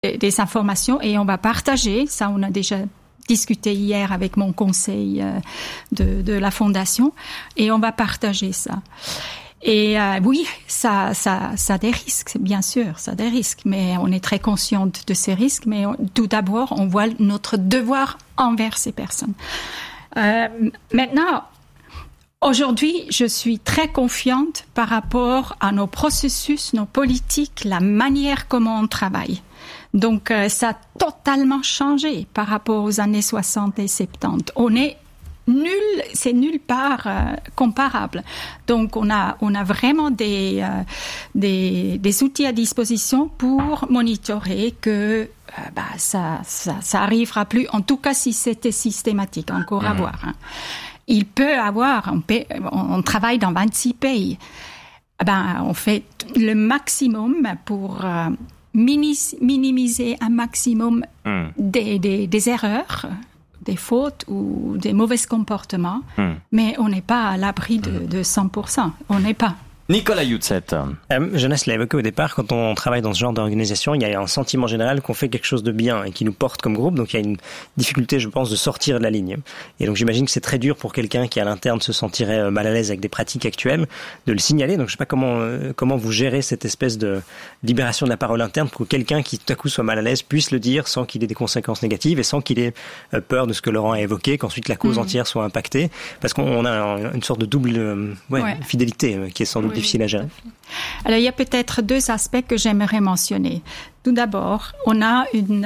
des informations et on va partager. Ça, on a déjà discuté hier avec mon conseil de la fondation et on va partager ça. Et oui, ça a des risques, bien sûr, ça a des risques, mais on est très consciente de ces risques. Mais tout d'abord, on voit notre devoir envers ces personnes. Maintenant, aujourd'hui, je suis très confiante par rapport à nos processus, nos politiques, la manière comment on travaille. Donc, ça a totalement changé par rapport aux années 60 et 70. On est c'est nulle part comparable. Donc, on a vraiment des outils à disposition pour monitorer que ça arrivera plus. En tout cas, si c'était systématique, encore à voir. Hein. Il peut avoir, on travaille dans 26 pays. On fait le maximum pour minimiser un maximum des erreurs, des fautes ou des mauvais comportements, mais on n'est pas à l'abri de 100%. On n'est pas. Nicolas Youtset. Jeunesse l'a évoqué au départ, quand on travaille dans ce genre d'organisation, il y a un sentiment général qu'on fait quelque chose de bien et qui nous porte comme groupe, donc il y a une difficulté, je pense, de sortir de la ligne. Et donc j'imagine que c'est très dur pour quelqu'un qui à l'interne se sentirait mal à l'aise avec des pratiques actuelles, de le signaler. Donc je sais pas comment vous gérez cette espèce de libération de la parole interne pour que quelqu'un qui tout à coup soit mal à l'aise puisse le dire sans qu'il ait des conséquences négatives et sans qu'il ait peur de ce que Laurent a évoqué, qu'ensuite la cause entière soit impactée, parce qu'on a une sorte de double fidélité qui est sans doute difficile à gérer. Alors, il y a peut-être deux aspects que j'aimerais mentionner. Tout d'abord, on a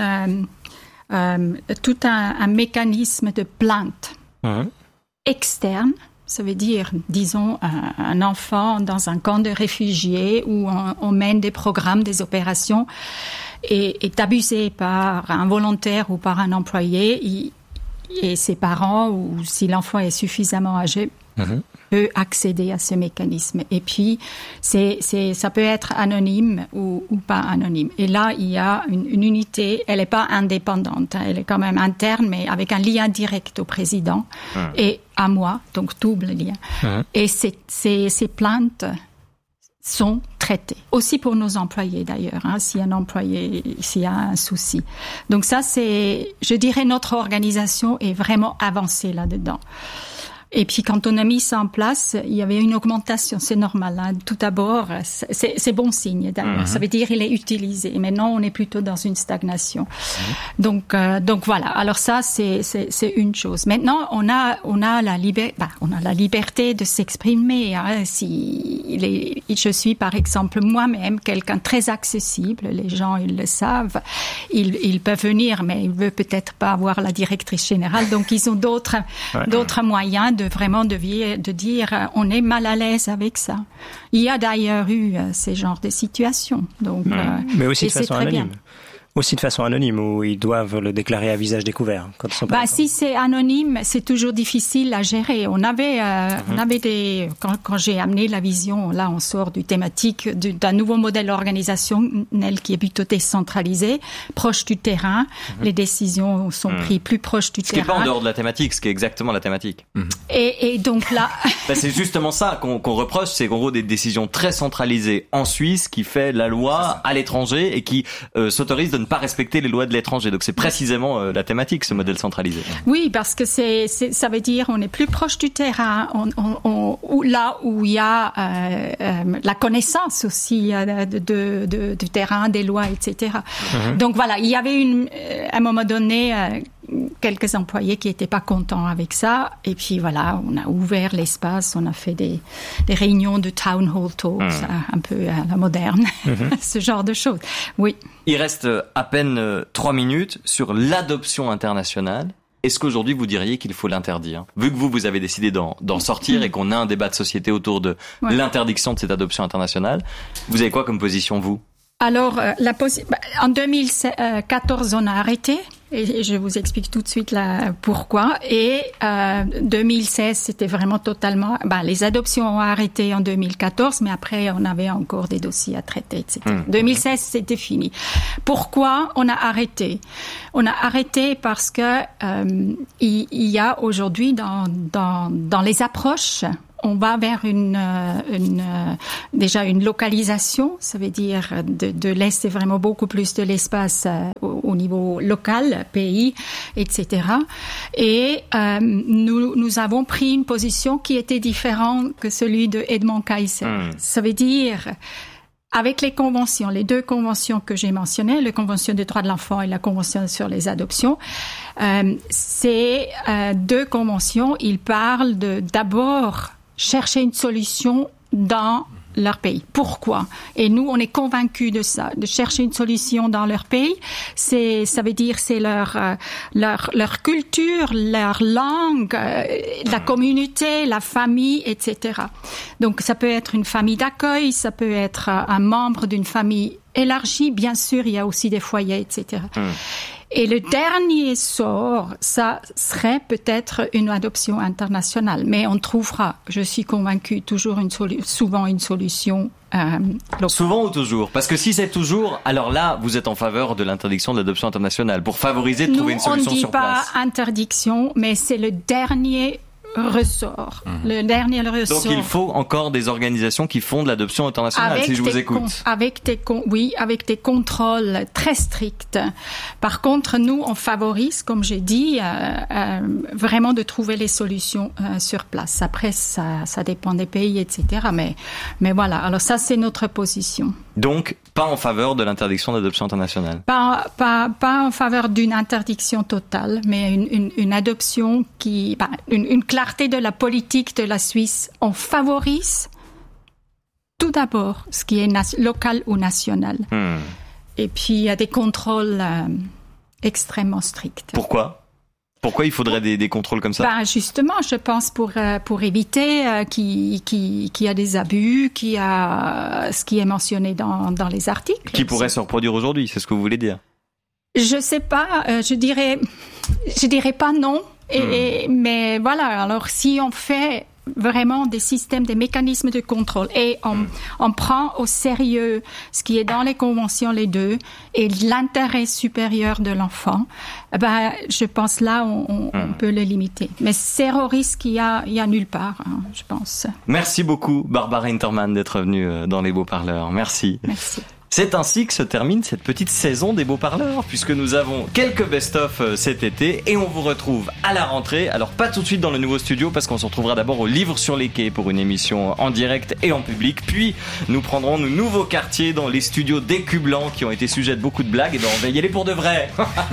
tout un mécanisme de plainte externe. Ça veut dire, disons, un enfant dans un camp de réfugiés où on mène des programmes, des opérations et est abusé par un volontaire ou par un employé et ses parents, ou si l'enfant est suffisamment âgé, peut accéder à ce mécanisme. Et puis, ça peut être anonyme ou pas anonyme. Et là, il y a une unité, elle n'est pas indépendante, elle est quand même interne, mais avec un lien direct au président et à moi, donc double lien. Et ces plaintes sont traitées. Aussi pour nos employés d'ailleurs, s'il y a un souci. Donc ça, je dirais, notre organisation est vraiment avancée là-dedans. Et puis, quand on a mis ça en place, il y avait une augmentation. C'est normal. Hein. Tout d'abord, c'est bon signe d'ailleurs. Ça veut dire qu'il est utilisé. Et maintenant, on est plutôt dans une stagnation. Donc voilà. Alors ça, c'est une chose. Maintenant, on a la liberté de s'exprimer. Hein. Je suis, par exemple, moi-même quelqu'un de très accessible. Les gens, ils le savent. Ils peuvent venir, mais ils veulent peut-être pas avoir la directrice générale. Donc, ils ont d'autres moyens de dire on est mal à l'aise avec ça. Il y a d'ailleurs eu ces genres de situations. Donc, mais aussi de façon anonyme. Aussi de façon anonyme, où ils doivent le déclarer à visage découvert. Quand ils sont pas si c'est anonyme, c'est toujours difficile à gérer. On avait quand j'ai amené la vision, là on sort du thématique d'un nouveau modèle organisationnel qui est plutôt décentralisé, proche du terrain. Les décisions sont prises plus proches du terrain. Ce qui n'est pas en dehors de la thématique, ce qui est exactement la thématique. Et donc là... c'est justement ça qu'on reproche, c'est qu'en gros des décisions très centralisées en Suisse qui fait la loi à l'étranger et qui s'autorise de ne pas respecter les lois de l'étranger. Donc c'est précisément la thématique, ce modèle centralisé. Oui, parce que ça veut dire on est plus proche du terrain, là où il y a la connaissance aussi du terrain, des lois, etc. Donc voilà, il y avait à un moment donné quelques employés qui n'étaient pas contents avec ça. Et puis voilà, on a ouvert l'espace, on a fait des réunions de town hall talks, un peu à la moderne, ce genre de choses. Oui. Il reste à peine 3 minutes sur l'adoption internationale. Est-ce qu'aujourd'hui vous diriez qu'il faut l'interdire ? Vu que vous avez décidé d'en sortir et qu'on a un débat de société autour de l'interdiction de cette adoption internationale, vous avez quoi comme position, vous ? Alors, en 2014, on a arrêté. Et je vous explique tout de suite pourquoi. Et 2016, c'était vraiment totalement... les adoptions ont arrêté en 2014, mais après, on avait encore des dossiers à traiter, etc. 2016, c'était fini. Pourquoi on a arrêté ? On a arrêté parce que il y a aujourd'hui dans les approches on va vers déjà une localisation, ça veut dire de laisser vraiment beaucoup plus de l'espace au niveau local, pays, etc. Et nous avons pris une position qui était différente que celui de Edmond Kayser. Ça veut dire, avec les conventions, les deux conventions que j'ai mentionnées, la Convention des droits de l'enfant et la Convention sur les adoptions, ces deux conventions, ils parlent d'abord chercher une solution dans leur pays. Pourquoi? Et nous, on est convaincus de ça, de chercher une solution dans leur pays. Ça veut dire, c'est leur culture, leur langue, la communauté, la famille, etc. Donc, ça peut être une famille d'accueil, ça peut être un membre d'une famille élargie. Bien sûr, il y a aussi des foyers, etc. Et le dernier sort, ça serait peut-être une adoption internationale. Mais on trouvera, je suis convaincue, souvent une solution locale. Souvent ou toujours? Parce que si c'est toujours, alors là, vous êtes en faveur de l'interdiction de l'adoption internationale, pour favoriser de trouver une solution sur place. On ne dit pas interdiction, mais c'est le dernier ressort. Le dernier ressort. Donc il faut encore des organisations qui font de l'adoption internationale, si je vous écoute. Avec des contrôles très stricts. Par contre, nous, on favorise, comme j'ai dit, vraiment de trouver les solutions sur place. Après, ça dépend des pays, etc. Mais voilà. Alors ça, c'est notre position. Donc, pas en faveur de l'interdiction d'adoption internationale. Pas en faveur d'une interdiction totale, mais une adoption une clarté de la politique de la Suisse. On favorise tout d'abord ce qui est local ou national. Et puis, il y a des contrôles extrêmement stricts. Pourquoi il faudrait des contrôles comme ça? Justement, je pense pour éviter qu'il y a des abus, qu'il y a ce qui est mentionné dans les articles. Qui pourrait se reproduire aujourd'hui, c'est ce que vous voulez dire? Je sais pas, je dirais pas non. Mais voilà, alors si on fait vraiment des systèmes, des mécanismes de contrôle et on prend au sérieux ce qui est dans les conventions, les deux, et l'intérêt supérieur de l'enfant, je pense là on peut le limiter. Mais zéro risque, il y a nulle part, je pense. Merci beaucoup Barbara Hintermann d'être venue dans les Beaux-Parleurs. Merci. Merci. C'est ainsi que se termine cette petite saison des Beaux-Parleurs, puisque nous avons quelques best-of cet été et on vous retrouve à la rentrée. Alors pas tout de suite dans le nouveau studio parce qu'on se retrouvera d'abord au Livre sur les quais pour une émission en direct et en public. Puis nous prendrons nos nouveaux quartiers dans les studios d'Écu Blanc qui ont été sujets de beaucoup de blagues. Et on va y aller pour de vrai.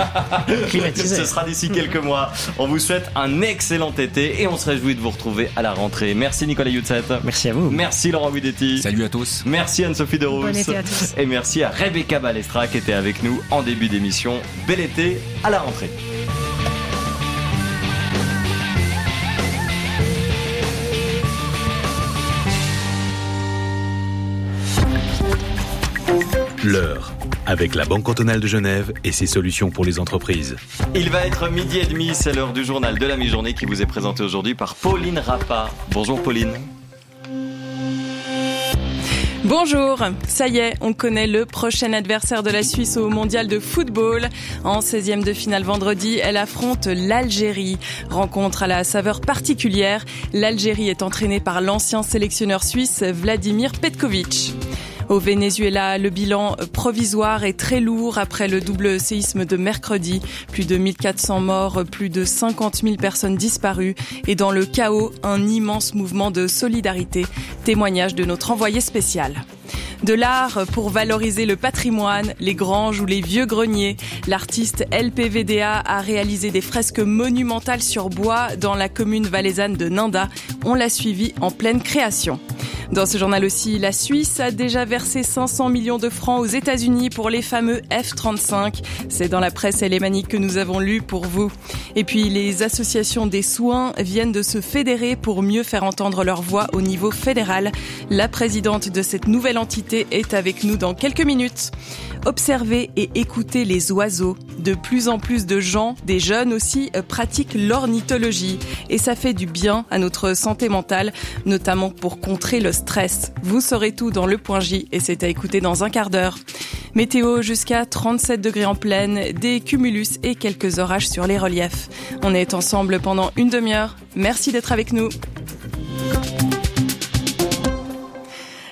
Ce sera d'ici quelques mois. On vous souhaite un excellent été et on se réjouit de vous retrouver à la rentrée. Merci Nicolas Youtzet. Merci à vous. Merci Laurent Guidetti. Salut à tous. Merci Anne-Sophie Derousse. Bon été à tous. Et merci à Rebecca Balestra qui était avec nous en début d'émission. Bel été à la rentrée. L'heure, avec la Banque cantonale de Genève et ses solutions pour les entreprises. Il va être 12h30, c'est l'heure du journal de la mi-journée qui vous est présenté aujourd'hui par Pauline Rappa. Bonjour Pauline. Bonjour, ça y est, on connaît le prochain adversaire de la Suisse au mondial de football. En 16e de finale vendredi, elle affronte l'Algérie. Rencontre à la saveur particulière. L'Algérie est entraînée par l'ancien sélectionneur suisse Vladimir Petković. Au Venezuela, le bilan provisoire est très lourd après le double séisme de mercredi. Plus de 1400 morts, plus de 50 000 personnes disparues. Et dans le chaos, un immense mouvement de solidarité. Témoignage de notre envoyé spécial. De l'art pour valoriser le patrimoine, les granges ou les vieux greniers. L'artiste LPVDA a réalisé des fresques monumentales sur bois dans la commune valaisanne de Ninda. On l'a suivi en pleine création. Dans ce journal aussi, la Suisse a déjà versé 500 millions de francs aux États-Unis pour les fameux F-35. C'est dans la presse alémanique que nous avons lu pour vous. Et puis, les associations des soins viennent de se fédérer pour mieux faire entendre leur voix au niveau fédéral. La présidente de cette nouvelle entité est avec nous dans quelques minutes. Observez et écoutez les oiseaux. De plus en plus de gens, des jeunes aussi, pratiquent l'ornithologie. Et ça fait du bien à notre santé mentale, notamment pour contrer le stress. Vous saurez tout dans le Point J et c'est à écouter dans un quart d'heure. Météo jusqu'à 37 degrés en plaine, des cumulus et quelques orages sur les reliefs. On est ensemble pendant une demi-heure. Merci d'être avec nous.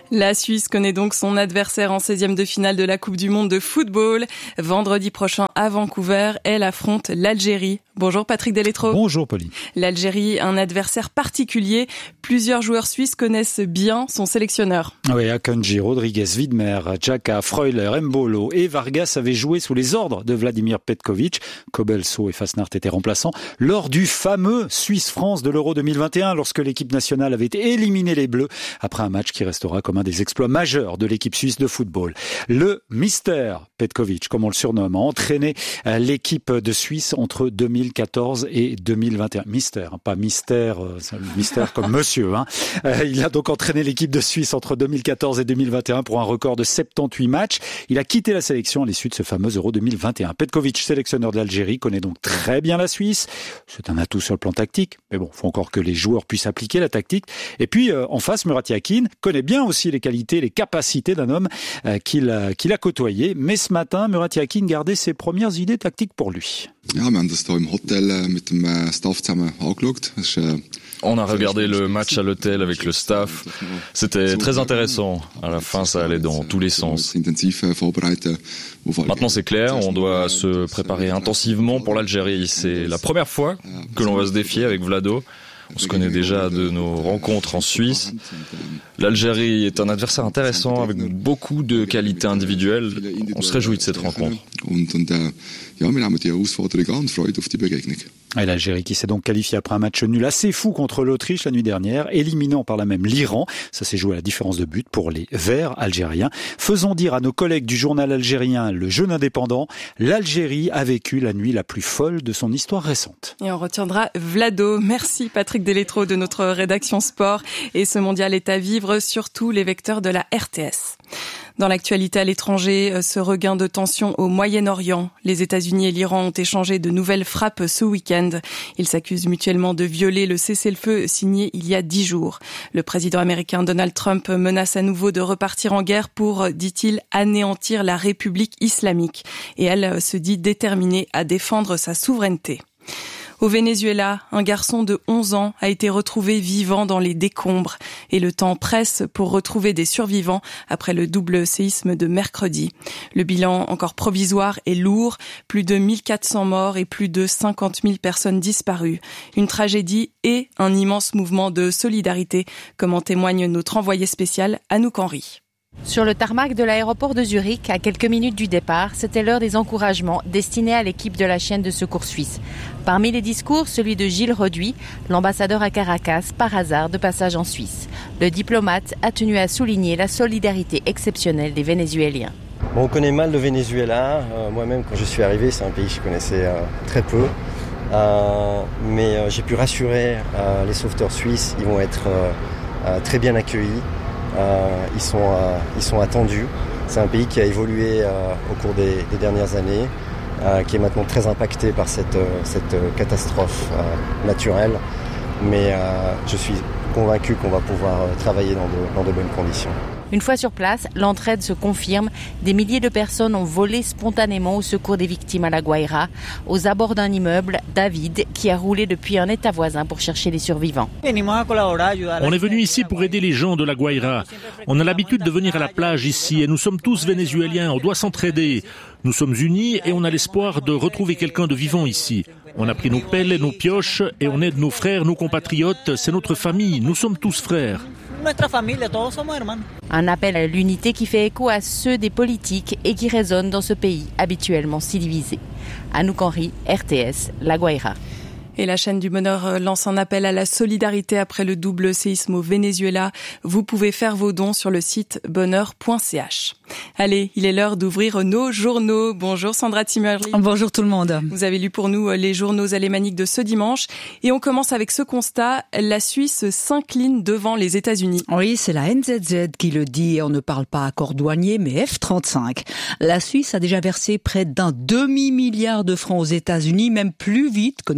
La Suisse connaît donc son adversaire en 16e de finale de la Coupe du Monde de football. Vendredi prochain à Vancouver, elle affronte l'Algérie. Bonjour Patrick Deletro. Bonjour Pauline. L'Algérie, un adversaire particulier. Plusieurs joueurs suisses connaissent bien son sélectionneur. Oui, Akanji, Rodriguez, Widmer, Xhaka, Freuler, Mbolo et Vargas avaient joué sous les ordres de Vladimir Petkovic. Kobelso et Fasnacht étaient remplaçants lors du fameux Suisse-France de l'Euro 2021 lorsque l'équipe nationale avait éliminé les Bleus après un match qui restera comme un des exploits majeurs de l'équipe suisse de football. Le Mister Petkovic, comme on le surnomme, a entraîné l'équipe de Suisse entre 2014 et 2021. Mister, pas mystère, mystère comme monsieur. Il a donc entraîné l'équipe de Suisse entre 2014 et 2021 pour un record de 78 matchs. Il a quitté la sélection à l'issue de ce fameux Euro 2021. Petkovic, sélectionneur de l'Algérie, connaît donc très bien la Suisse. C'est un atout sur le plan tactique. Mais bon, il faut encore que les joueurs puissent appliquer la tactique. Et puis, en face, Murat Yakin connaît bien aussi les qualités, les capacités d'un homme qu'il a côtoyé. Mais ce matin, Murat Yakin gardait ses premières idées tactiques pour lui. On a regardé le match à l'hôtel avec le staff. C'était très intéressant. À la fin, ça allait dans tous les sens. Maintenant, c'est clair, on doit se préparer intensivement pour l'Algérie. C'est la première fois que l'on va se défier avec Vlado. On se connaît déjà de nos rencontres en Suisse. L'Algérie est un adversaire intéressant avec beaucoup de qualités individuelles. On se réjouit de cette rencontre. Et l'Algérie qui s'est donc qualifiée après un match nul assez fou contre l'Autriche la nuit dernière, éliminant par là même l'Iran. Ça s'est joué à la différence de but pour les Verts algériens. Faisons dire à nos collègues du journal algérien Le Jeune Indépendant, l'Algérie a vécu la nuit la plus folle de son histoire récente. Et on retiendra Vlado. Merci Patrick Deletro de notre rédaction sport. Et ce mondial est à vivre sur tous les vecteurs de la RTS. Dans l'actualité à l'étranger, ce regain de tension au Moyen-Orient. Les États-Unis et l'Iran ont échangé de nouvelles frappes ce week-end. Ils s'accusent mutuellement de violer le cessez-le-feu signé il y a 10 jours. Le président américain Donald Trump menace à nouveau de repartir en guerre pour, dit-il, anéantir la République islamique. Et elle se dit déterminée à défendre sa souveraineté. Au Venezuela, un garçon de 11 ans a été retrouvé vivant dans les décombres et le temps presse pour retrouver des survivants après le double séisme de mercredi. Le bilan encore provisoire est lourd, plus de 1400 morts et plus de 50 000 personnes disparues. Une tragédie et un immense mouvement de solidarité, comme en témoigne notre envoyé spécial Anouk Henry. Sur le tarmac de l'aéroport de Zurich, à quelques minutes du départ, c'était l'heure des encouragements destinés à l'équipe de la chaîne de secours suisse. Parmi les discours, celui de Gilles Reduit, l'ambassadeur à Caracas, par hasard de passage en Suisse. Le diplomate a tenu à souligner la solidarité exceptionnelle des Vénézuéliens. Bon, on connaît mal le Venezuela. Moi-même, quand je suis arrivé, c'est un pays que je connaissais très peu. Mais j'ai pu rassurer les sauveteurs suisses. Ils vont être très bien accueillis. Ils sont attendus. C'est un pays qui a évolué au cours des dernières années, qui est maintenant très impacté par cette catastrophe naturelle. Mais je suis convaincu qu'on va pouvoir travailler dans de bonnes conditions. Une fois sur place, l'entraide se confirme. Des milliers de personnes ont volé spontanément au secours des victimes à La Guaira. Aux abords d'un immeuble, David, qui a roulé depuis un état voisin pour chercher les survivants. On est venu ici pour aider les gens de La Guaira. On a l'habitude de venir à la plage ici et nous sommes tous vénézuéliens, on doit s'entraider. Nous sommes unis et on a l'espoir de retrouver quelqu'un de vivant ici. On a pris nos pelles et nos pioches et on aide nos frères, nos compatriotes. C'est notre famille, nous sommes tous frères. Un appel à l'unité qui fait écho à ceux des politiques et qui résonne dans ce pays habituellement si divisé. Anouk Henry, RTS, La Guaira. Et la chaîne du bonheur lance un appel à la solidarité après le double séisme au Venezuela. Vous pouvez faire vos dons sur le site bonheur.ch. Allez, il est l'heure d'ouvrir nos journaux. Bonjour Sandra Timmerly. Bonjour tout le monde. Vous avez lu pour nous les journaux alémaniques de ce dimanche. Et on commence avec ce constat. La Suisse s'incline devant les États-Unis. Oui, c'est la NZZ qui le dit. Et on ne parle pas accord douanier, mais F-35. La Suisse a déjà versé près d'un demi-milliard de francs aux États-Unis, même plus vite que ne le prévoit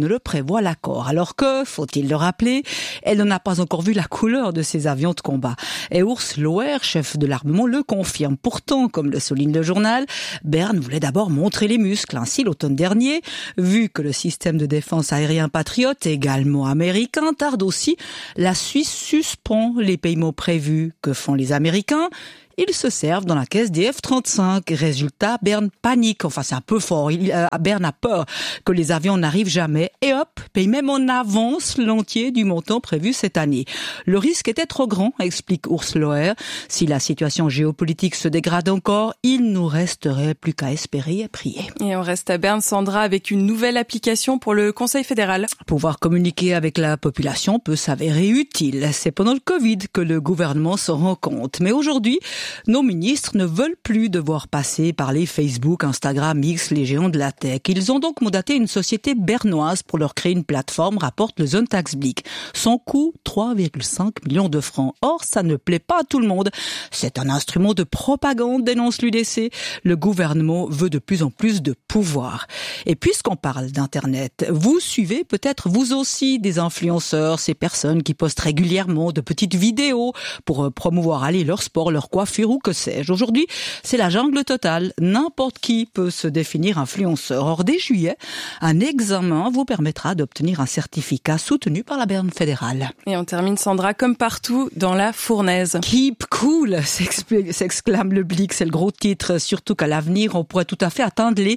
prévoit l'accord. Alors que, faut-il le rappeler, elle n'en a pas encore vu la couleur de ces avions de combat. Et Urs Loher, chef de l'armement, le confirme. Pourtant, comme le souligne le journal, Bern voulait d'abord montrer les muscles. Ainsi, l'automne dernier, vu que le système de défense aérien Patriot, également américain, tarde aussi, la Suisse suspend les paiements prévus. Que font les Américains ? Ils se servent dans la caisse des F-35. Résultat, Bern panique. Enfin, c'est un peu fort. Bern a peur que les avions n'arrivent jamais. Et hop, paye même en avance l'entier du montant prévu cette année. Le risque était trop grand, explique Urs Loher. Si la situation géopolitique se dégrade encore, il nous resterait plus qu'à espérer et prier. Et on reste à Berne, Sandra, avec une nouvelle application pour le Conseil fédéral. Pouvoir communiquer avec la population peut s'avérer utile. C'est pendant le Covid que le gouvernement s'en rend compte. Mais aujourd'hui, nos ministres ne veulent plus devoir passer par les Facebook, Instagram, X, les géants de la tech. Ils ont donc mandaté une société bernoise pour leur créer une plateforme, rapporte le Sonntagsblick. Son coût, 3,5 millions de francs. Or, ça ne plaît pas à tout le monde. C'est un instrument de propagande, dénonce l'UDC. Le gouvernement veut de plus en plus de pouvoir. Et puisqu'on parle d'Internet, vous suivez peut-être vous aussi des influenceurs, ces personnes qui postent régulièrement de petites vidéos pour promouvoir leur sport, leur coiffure ou que sais-je. Aujourd'hui, c'est la jungle totale. N'importe qui peut se définir influenceur. Or, dès juillet, un examen vous permettra d'obtenir un certificat soutenu par la Berne fédérale. Et on termine, Sandra, comme partout, dans la fournaise. Keep cool, s'exclame le Blick. C'est le gros titre. Surtout qu'à l'avenir, on pourrait tout à fait atteindre les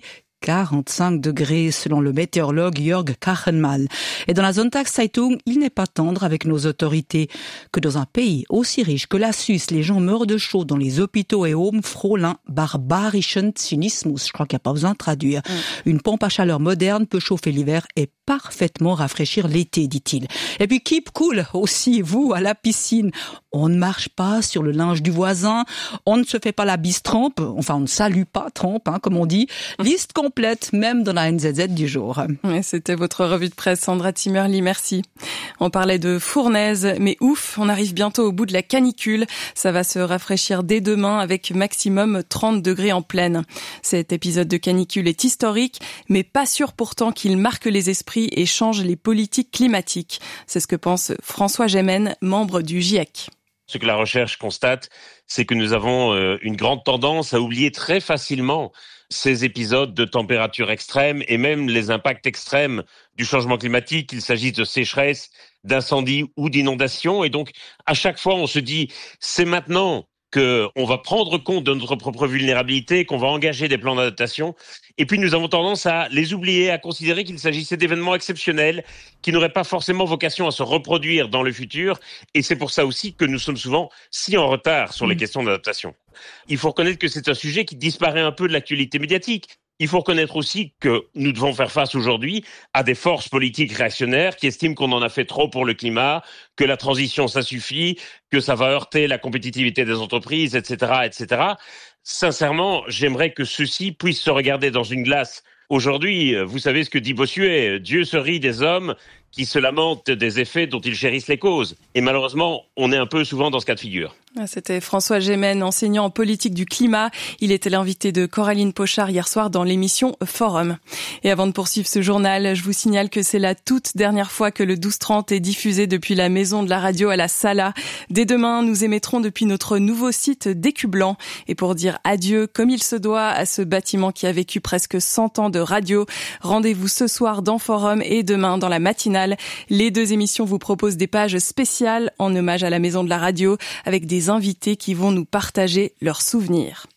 45 degrés selon le météorologue Jörg Kachenmann. Et dans la Sonntagszeitung, il n'est pas tendre avec nos autorités que dans un pays aussi riche que la Suisse, les gens meurent de chaud dans les hôpitaux et Home frôlent un barbarischen Zynismus. Je crois qu'il n'y a pas besoin de traduire. Une pompe à chaleur moderne peut chauffer l'hiver et parfaitement rafraîchir l'été, dit-il. Et puis keep cool aussi, vous, à la piscine. On ne marche pas sur le linge du voisin, on ne se fait pas la bise trempe, enfin on ne salue pas trempe, comme on dit. Liste complète, même dans la NZZ du jour. Et c'était votre revue de presse, Sandra Zimmerli, merci. On parlait de fournaise, mais ouf, on arrive bientôt au bout de la canicule. Ça va se rafraîchir dès demain avec maximum 30 degrés en pleine. Cet épisode de canicule est historique, mais pas sûr pourtant qu'il marque les esprits et change les politiques climatiques. C'est ce que pense François Gémen, membre du GIEC. Ce que la recherche constate, c'est que nous avons une grande tendance à oublier très facilement ces épisodes de température extrême et même les impacts extrêmes du changement climatique, qu'il s'agisse de sécheresse, d'incendies ou d'inondations. Et donc, à chaque fois, on se dit, c'est maintenant qu'on va prendre compte de notre propre vulnérabilité, qu'on va engager des plans d'adaptation. Et puis, nous avons tendance à les oublier, à considérer qu'il s'agissait d'événements exceptionnels qui n'auraient pas forcément vocation à se reproduire dans le futur. Et c'est pour ça aussi que nous sommes souvent si en retard sur les questions d'adaptation. Il faut reconnaître que c'est un sujet qui disparaît un peu de l'actualité médiatique. Il faut reconnaître aussi que nous devons faire face aujourd'hui à des forces politiques réactionnaires qui estiment qu'on en a fait trop pour le climat, que la transition, ça suffit, que ça va heurter la compétitivité des entreprises, etc., etc. Sincèrement, j'aimerais que ceux-ci puissent se regarder dans une glace. Aujourd'hui, vous savez ce que dit Bossuet, Dieu se rit des hommes qui se lamentent des effets dont ils chérissent les causes. Et malheureusement, on est un peu souvent dans ce cas de figure. C'était François Gémen, enseignant en politique du climat. Il était l'invité de Coraline Pochard hier soir dans l'émission Forum. Et avant de poursuivre ce journal, je vous signale que c'est la toute dernière fois que le 12-30 est diffusé depuis la maison de la radio à la Sala. Dès demain, nous émettrons depuis notre nouveau site d'Écublanc. Et pour dire adieu comme il se doit à ce bâtiment qui a vécu presque 100 ans de radio, rendez-vous ce soir dans Forum et demain dans la matinale. Les deux émissions vous proposent des pages spéciales en hommage à la maison de la radio avec des invités qui vont nous partager leurs souvenirs.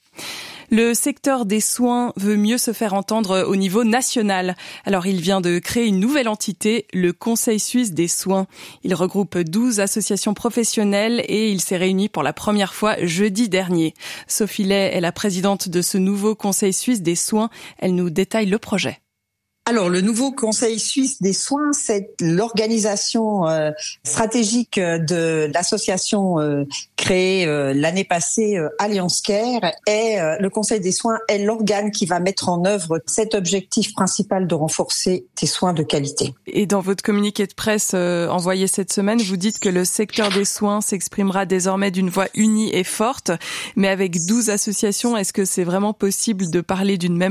Le secteur des soins veut mieux se faire entendre au niveau national. Alors il vient de créer une nouvelle entité, le Conseil suisse des soins. Il regroupe 12 associations professionnelles et il s'est réuni pour la première fois jeudi dernier. Sophie Lay est la présidente de ce nouveau Conseil suisse des soins. Elle nous détaille le projet. Alors, le nouveau Conseil suisse des soins, c'est l'organisation stratégique de l'association créée l'année passée, Alliance Care. Et le Conseil des soins est l'organe qui va mettre en œuvre cet objectif principal de renforcer des soins de qualité. Et dans votre communiqué de presse envoyé cette semaine, vous dites que le secteur des soins s'exprimera désormais d'une voix unie et forte. Mais avec 12 associations, est-ce que c'est vraiment possible de parler d'une même voix ?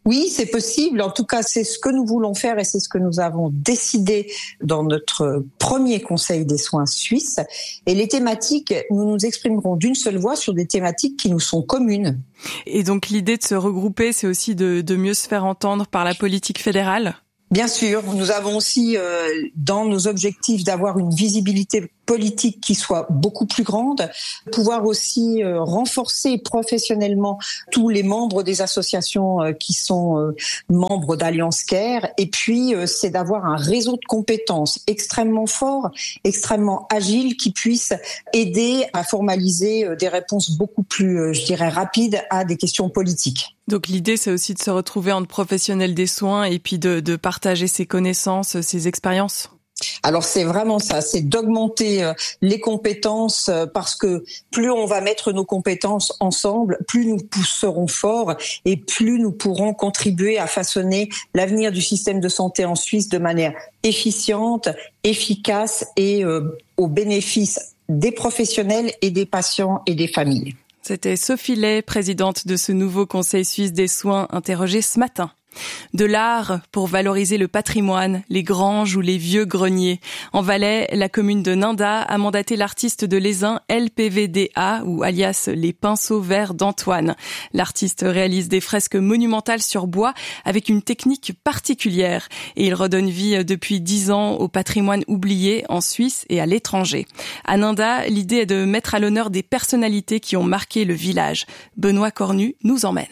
Oui, c'est possible. En tout cas, c'est ce que nous voulons faire et c'est ce que nous avons décidé dans notre premier Conseil des soins suisses. Et les thématiques, nous nous exprimerons d'une seule voix sur des thématiques qui nous sont communes. Et donc l'idée de se regrouper, c'est aussi de mieux se faire entendre par la politique fédérale ? Bien sûr, nous avons aussi dans nos objectifs d'avoir une visibilité politique qui soit beaucoup plus grande, pouvoir aussi renforcer professionnellement tous les membres des associations qui sont membres d'Alliance Care, et puis c'est d'avoir un réseau de compétences extrêmement fort, extrêmement agile, qui puisse aider à formaliser des réponses beaucoup plus, je dirais, rapides à des questions politiques. Donc l'idée, c'est aussi de se retrouver entre professionnels des soins et puis de partager ses connaissances, ses expériences. Alors c'est vraiment ça, c'est d'augmenter les compétences, parce que plus on va mettre nos compétences ensemble, plus nous serons forts et plus nous pourrons contribuer à façonner l'avenir du système de santé en Suisse de manière efficiente, efficace et au bénéfice des professionnels et des patients et des familles. C'était Sophie Lay, présidente de ce nouveau Conseil suisse des soins, interrogée ce matin. De l'art pour valoriser le patrimoine, les granges ou les vieux greniers. En Valais, la commune de Ninda a mandaté l'artiste de l'Aisin LPVDA, ou alias les pinceaux verts d'Antoine. L'artiste réalise des fresques monumentales sur bois avec une technique particulière et il redonne vie depuis 10 ans au patrimoine oublié en Suisse et à l'étranger. À Ninda, l'idée est de mettre à l'honneur des personnalités qui ont marqué le village. Benoît Cornu nous emmène.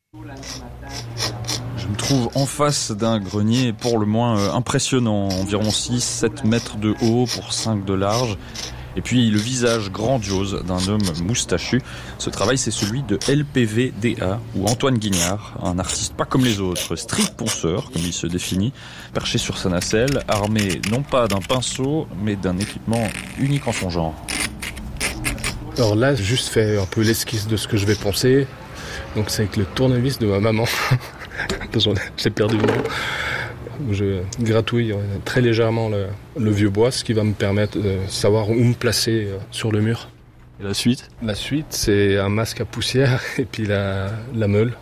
Je me trouve en face d'un grenier pour le moins impressionnant, environ 6-7 mètres de haut pour 5 de large. Et puis le visage grandiose d'un homme moustachu. Ce travail, c'est celui de LPVDA, ou Antoine Guignard, un artiste pas comme les autres, street ponceur, comme il se définit, perché sur sa nacelle, armé non pas d'un pinceau, mais d'un équipement unique en son genre. Alors là, j'ai juste fait un peu l'esquisse de ce que je vais poncer. Donc c'est avec le tournevis de ma maman. J'ai perdu le nom. Je gratouille très légèrement le vieux bois, ce qui va me permettre de savoir où me placer sur le mur. Et la suite ? La suite, c'est un masque à poussière et puis la meule.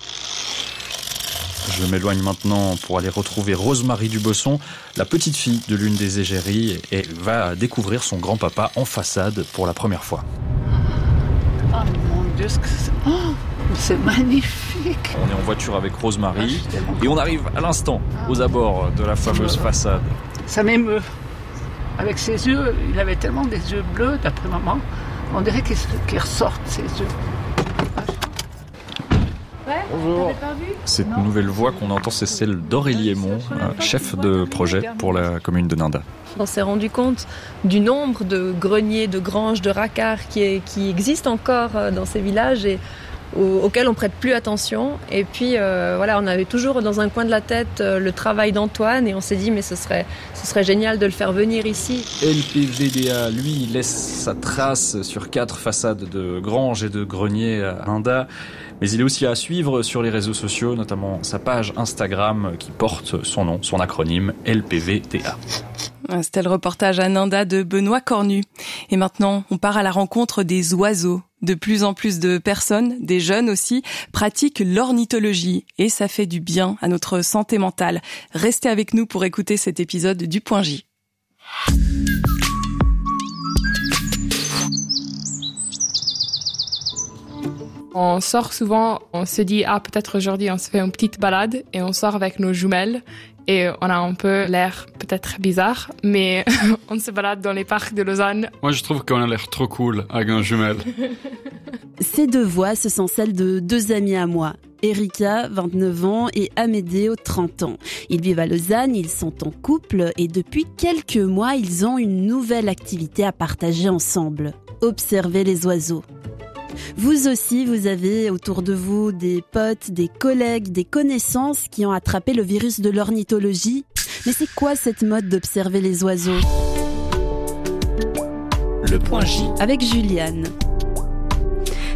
Je m'éloigne maintenant pour aller retrouver Rosemarie Dubosson, la petite fille de l'une des égéries, et va découvrir son grand-papa en façade pour la première fois. Oh mon Dieu, ce que c'est... Oh, c'est magnifique. On est en voiture avec Rosemarie et on arrive à l'instant aux abords de la fameuse façade. Ça m'émeut. Avec ses yeux, il avait tellement des yeux bleus, d'après maman. On dirait qu'ils ressortent, ses yeux. Bonjour. Cette nouvelle voix qu'on entend, c'est celle d'Aurélie Aymon, chef de projet pour la commune de Ninda. On s'est rendu compte du nombre de greniers, de granges, de racards qui existent encore dans ces villages et auxquels on prête plus attention. Et puis voilà, on avait toujours dans un coin de la tête le travail d'Antoine et on s'est dit mais ce serait génial de le faire venir ici. LPVDA, lui, laisse sa trace sur 4 façades de granges et de greniers à Ninda. Mais il est aussi à suivre sur les réseaux sociaux, notamment sa page Instagram qui porte son nom, son acronyme LPVDA. C'était le reportage à Ninda de Benoît Cornu. Et maintenant, on part à la rencontre des oiseaux. De plus en plus de personnes, des jeunes aussi, pratiquent l'ornithologie. Et ça fait du bien à notre santé mentale. Restez avec nous pour écouter cet épisode du Point J. On sort souvent, on se dit « Ah, peut-être aujourd'hui on se fait une petite balade » et on sort avec nos jumelles et on a un peu l'air peut-être bizarre, mais on se balade dans les parcs de Lausanne. Moi, je trouve qu'on a l'air trop cool avec nos jumelles. Ces deux voix, ce sont celles de 2 amis à moi. Erika, 29 ans, et Amédéo, 30 ans. Ils vivent à Lausanne, ils sont en couple et depuis quelques mois, ils ont une nouvelle activité à partager ensemble. Observer les oiseaux. Vous aussi, vous avez autour de vous des potes, des collègues, des connaissances qui ont attrapé le virus de l'ornithologie. Mais c'est quoi cette mode d'observer les oiseaux ? Le Point J. Avec Juliane.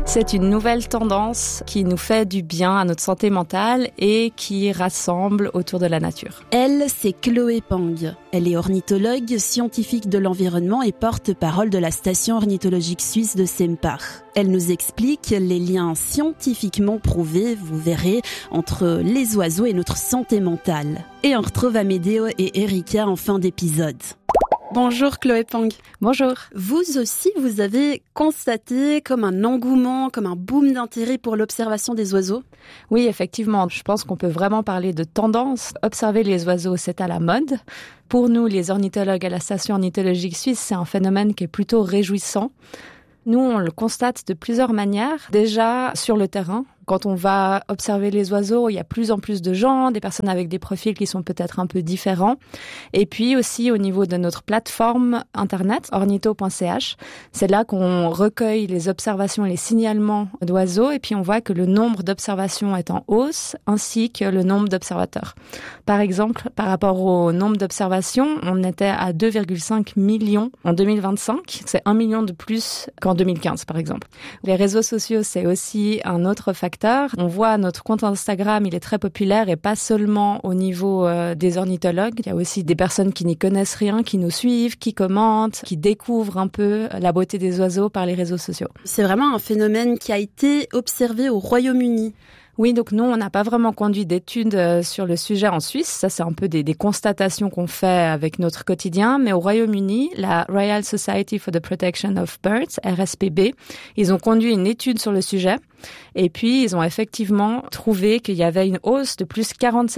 C'est une nouvelle tendance qui nous fait du bien à notre santé mentale et qui rassemble autour de la nature. Elle, c'est Chloé Pang. Elle est ornithologue, scientifique de l'environnement et porte-parole de la station ornithologique suisse de Sempach. Elle nous explique les liens scientifiquement prouvés, vous verrez, entre les oiseaux et notre santé mentale. Et on retrouve Amedeo et Erika en fin d'épisode. Bonjour Chloé Pang. Bonjour. Vous aussi, vous avez constaté comme un engouement, comme un boom d'intérêt pour l'observation des oiseaux ? Oui, effectivement. Je pense qu'on peut vraiment parler de tendance. Observer les oiseaux, c'est à la mode. Pour nous, les ornithologues à la station ornithologique suisse, c'est un phénomène qui est plutôt réjouissant. Nous, on le constate de plusieurs manières. Déjà, sur le terrain. Quand on va observer les oiseaux, il y a plus en plus de gens, des personnes avec des profils qui sont peut-être un peu différents. Et puis aussi au niveau de notre plateforme internet, ornitho.ch, c'est là qu'on recueille les observations et les signalements d'oiseaux. Et puis on voit que le nombre d'observations est en hausse, ainsi que le nombre d'observateurs. Par exemple, par rapport au nombre d'observations, on était à 2,5 millions en 2025. C'est 1 million de plus qu'en 2015, par exemple. Les réseaux sociaux, c'est aussi un autre facteur. On voit notre compte Instagram, il est très populaire et pas seulement au niveau des ornithologues. Il y a aussi des personnes qui n'y connaissent rien, qui nous suivent, qui commentent, qui découvrent un peu la beauté des oiseaux par les réseaux sociaux. C'est vraiment un phénomène qui a été observé au Royaume-Uni. Oui, donc nous, on n'a pas vraiment conduit d'études sur le sujet en Suisse. Ça, c'est un peu des constatations qu'on fait avec notre quotidien. Mais au Royaume-Uni, la Royal Society for the Protection of Birds, RSPB, ils ont conduit une étude sur le sujet. Et puis, ils ont effectivement trouvé qu'il y avait une hausse de plus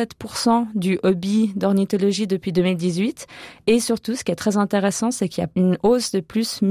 47% du hobby d'ornithologie depuis 2018. Et surtout, ce qui est très intéressant, c'est qu'il y a une hausse de plus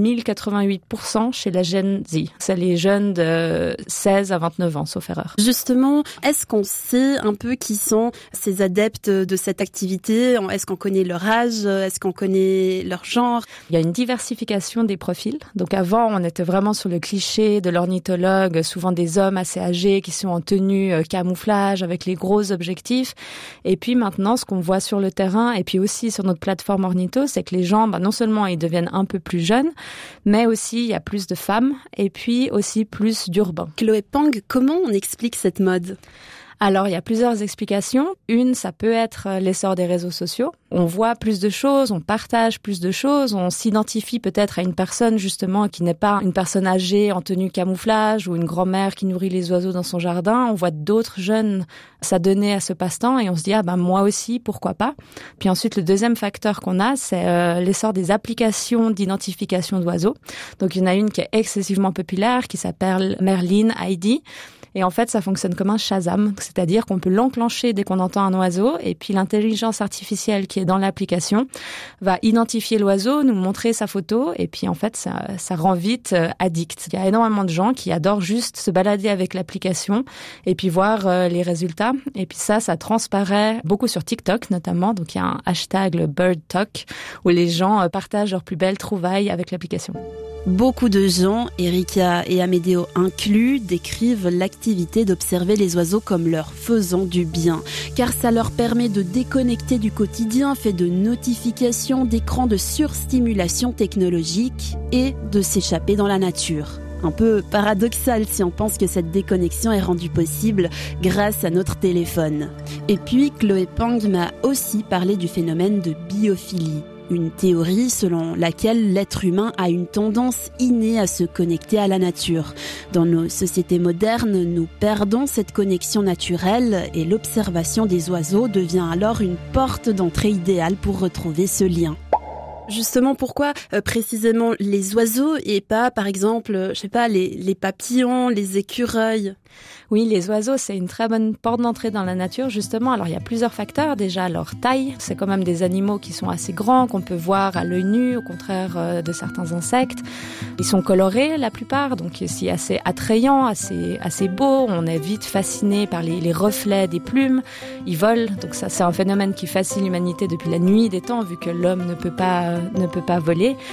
1088% chez la Gen Z. C'est les jeunes de 16 à 29 ans, sauf erreur. Justement, est-ce qu'on sait un peu qui sont ces adeptes de cette activité ? Est-ce qu'on connaît leur âge ? Est-ce qu'on connaît leur genre ? Il y a une diversification des profils. Donc avant, on était vraiment sur le cliché de l'ornithologue, souvent des hommes assez âgés qui sont en tenue camouflage avec les gros objectifs. Et puis maintenant, ce qu'on voit sur le terrain et puis aussi sur notre plateforme Ornitho, c'est que les gens, non seulement ils deviennent un peu plus jeunes, mais aussi il y a plus de femmes et puis aussi plus d'urbains. Chloé Pang, comment on explique cette mode ? Alors, il y a plusieurs explications. Une, ça peut être l'essor des réseaux sociaux. On voit plus de choses, on partage plus de choses, on s'identifie peut-être à une personne justement qui n'est pas une personne âgée en tenue camouflage ou une grand-mère qui nourrit les oiseaux dans son jardin. On voit d'autres jeunes s'adonner à ce passe-temps et on se dit moi aussi, pourquoi pas. Puis ensuite, le deuxième facteur qu'on a, c'est l'essor des applications d'identification d'oiseaux. Donc, il y en a une qui est excessivement populaire qui s'appelle Merlin ID. Et en fait, ça fonctionne comme un Shazam, c'est-à-dire qu'on peut l'enclencher dès qu'on entend un oiseau et puis l'intelligence artificielle qui est dans l'application va identifier l'oiseau, nous montrer sa photo et puis en fait, ça rend vite addict. Il y a énormément de gens qui adorent juste se balader avec l'application et puis voir les résultats. Et puis ça transparaît beaucoup sur TikTok notamment. Donc il y a un hashtag, le BirdTalk, où les gens partagent leurs plus belles trouvailles avec l'application. Beaucoup de gens, Erika et Amedeo inclus, décrivent l'activité d'observer les oiseaux comme leur faisant du bien, car ça leur permet de déconnecter du quotidien fait de notifications, d'écrans de surstimulation technologique et de s'échapper dans la nature. Un peu paradoxal si on pense que cette déconnexion est rendue possible grâce à notre téléphone. Et puis, Chloé Pang m'a aussi parlé du phénomène de biophilie. Une théorie selon laquelle l'être humain a une tendance innée à se connecter à la nature. Dans nos sociétés modernes, nous perdons cette connexion naturelle et l'observation des oiseaux devient alors une porte d'entrée idéale pour retrouver ce lien. Justement, pourquoi précisément les oiseaux et pas, par exemple, les papillons, les écureuils ? Oui, les oiseaux, c'est une très bonne porte d'entrée dans la nature, justement. Alors, il y a plusieurs facteurs. Déjà, leur taille. C'est quand même des animaux qui sont assez grands, qu'on peut voir à l'œil nu, au contraire de certains insectes. Ils sont colorés, la plupart, donc c'est assez attrayant, assez beau. On est vite fasciné par les reflets des plumes. Ils volent, donc ça, c'est un phénomène qui fascine l'humanité depuis la nuit des temps, vu que l'homme ne peut pas voler.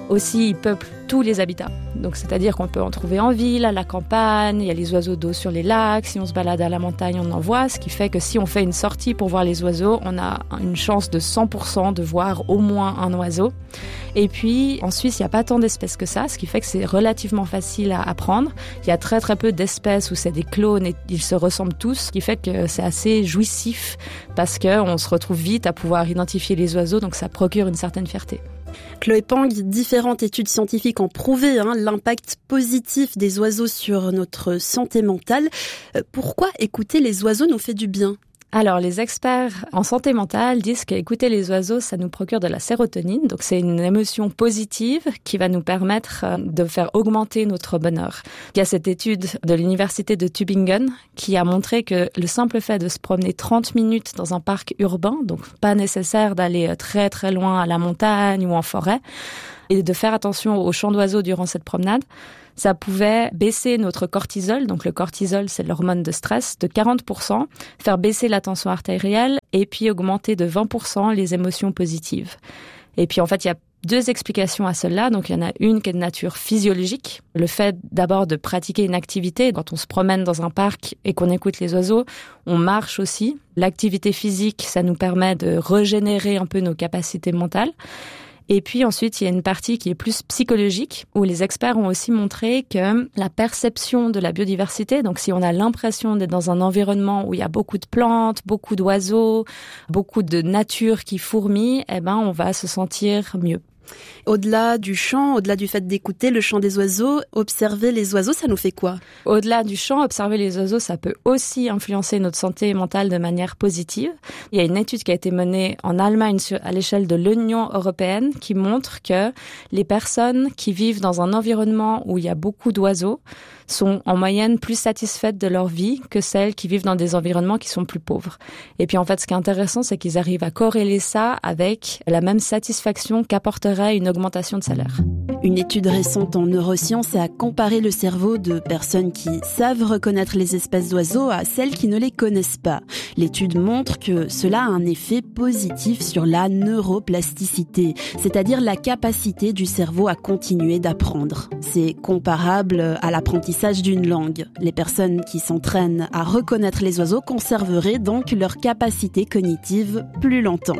Aussi, ils peuplent tous les habitats. Donc, c'est-à-dire qu'on peut en trouver en ville, à la campagne, il y a les oiseaux d'eau sur les lacs, si on se balade à la montagne, on en voit, ce qui fait que si on fait une sortie pour voir les oiseaux, on a une chance de 100% de voir au moins un oiseau. Et puis, en Suisse, il n'y a pas tant d'espèces que ça, ce qui fait que c'est relativement facile à apprendre. Il y a très très peu d'espèces où c'est des clones et ils se ressemblent tous, ce qui fait que c'est assez jouissif parce qu'on se retrouve vite à pouvoir identifier les oiseaux, donc ça procure une certaine fierté. Chloé Pang, différentes études scientifiques ont prouvé l'impact positif des oiseaux sur notre santé mentale. Pourquoi écouter les oiseaux nous fait du bien ? Alors, les experts en santé mentale disent qu'écouter les oiseaux, ça nous procure de la sérotonine. Donc, c'est une émotion positive qui va nous permettre de faire augmenter notre bonheur. Il y a cette étude de l'université de Tübingen qui a montré que le simple fait de se promener 30 minutes dans un parc urbain, donc pas nécessaire d'aller très très loin à la montagne ou en forêt, et de faire attention aux chants d'oiseaux durant cette promenade, ça pouvait baisser notre cortisol. Donc le cortisol, c'est l'hormone de stress, de 40%, faire baisser la tension artérielle et puis augmenter de 20% les émotions positives. Et puis en fait, il y a 2 explications à cela. Donc il y en a une qui est de nature physiologique. Le fait d'abord de pratiquer une activité. Quand on se promène dans un parc et qu'on écoute les oiseaux, on marche aussi. L'activité physique, ça nous permet de régénérer un peu nos capacités mentales. Et puis ensuite, il y a une partie qui est plus psychologique, où les experts ont aussi montré que la perception de la biodiversité, donc si on a l'impression d'être dans un environnement où il y a beaucoup de plantes, beaucoup d'oiseaux, beaucoup de nature qui fourmille, on va se sentir mieux. Au-delà du chant, au-delà du fait d'écouter le chant des oiseaux, observer les oiseaux, ça nous fait quoi ? Au-delà du chant, observer les oiseaux, ça peut aussi influencer notre santé mentale de manière positive. Il y a une étude qui a été menée en Allemagne à l'échelle de l'Union européenne qui montre que les personnes qui vivent dans un environnement où il y a beaucoup d'oiseaux sont en moyenne plus satisfaites de leur vie que celles qui vivent dans des environnements qui sont plus pauvres. Et puis en fait, ce qui est intéressant, c'est qu'ils arrivent à corréler ça avec la même satisfaction qu'apporterait une augmentation de salaire. Une étude récente en neurosciences a comparé le cerveau de personnes qui savent reconnaître les espèces d'oiseaux à celles qui ne les connaissent pas. L'étude montre que cela a un effet positif sur la neuroplasticité, c'est-à-dire la capacité du cerveau à continuer d'apprendre. C'est comparable à l'apprentissage d'une langue. Les personnes qui s'entraînent à reconnaître les oiseaux conserveraient donc leur capacité cognitive plus longtemps.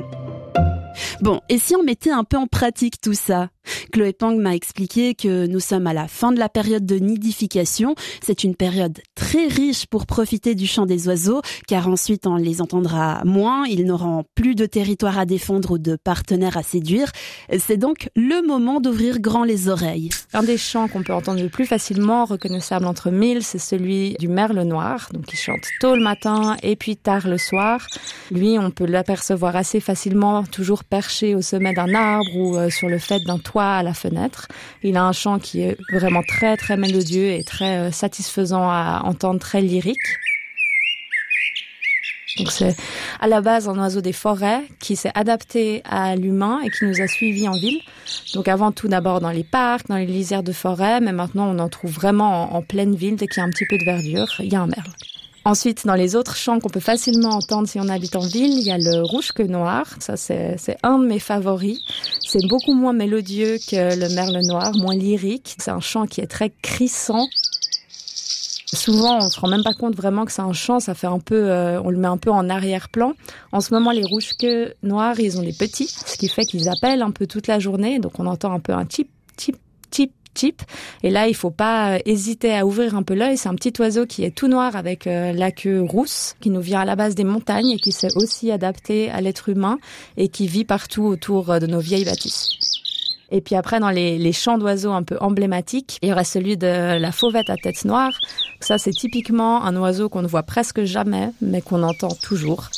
Bon, et si on mettait un peu en pratique tout ça ? Chloé Pang m'a expliqué que nous sommes à la fin de la période de nidification. C'est une période très riche pour profiter du chant des oiseaux, car ensuite on les entendra moins, ils n'auront plus de territoire à défendre ou de partenaires à séduire. C'est donc le moment d'ouvrir grand les oreilles. Un des chants qu'on peut entendre le plus facilement, reconnaissable entre mille, c'est celui du merle noir. Donc il chante tôt le matin et puis tard le soir. Lui, on peut l'apercevoir assez facilement, toujours perché au sommet d'un arbre ou sur le fait d'un toit à la fenêtre. Il a un chant qui est vraiment très très mélodieux et très satisfaisant à entendre, très lyrique. Donc c'est à la base un oiseau des forêts qui s'est adapté à l'humain et qui nous a suivis en ville. Donc avant tout d'abord dans les parcs, dans les lisières de forêt, mais maintenant on en trouve vraiment en pleine ville. Dès qu'il y a un petit peu de verdure, il y a un merle. Ensuite, dans les autres chants qu'on peut facilement entendre si on habite en ville, il y a le rouge-queue noir. Ça, c'est un de mes favoris. C'est beaucoup moins mélodieux que le merle noir, moins lyrique. C'est un chant qui est très crissant. Souvent, on se rend même pas compte vraiment que c'est un chant. Ça fait un peu, on le met un peu en arrière-plan. En ce moment, les rouge-queues noirs, ils ont des petits, ce qui fait qu'ils appellent un peu toute la journée. Donc, on entend un peu un tip, tip, tip. Et là, il faut pas hésiter à ouvrir un peu l'œil. C'est un petit oiseau qui est tout noir avec la queue rousse, qui nous vient à la base des montagnes et qui s'est aussi adapté à l'être humain et qui vit partout autour de nos vieilles bâtisses. Et puis après, dans les chants d'oiseaux un peu emblématiques, il y aurait celui de la fauvette à tête noire. Ça, c'est typiquement un oiseau qu'on ne voit presque jamais, mais qu'on entend toujours.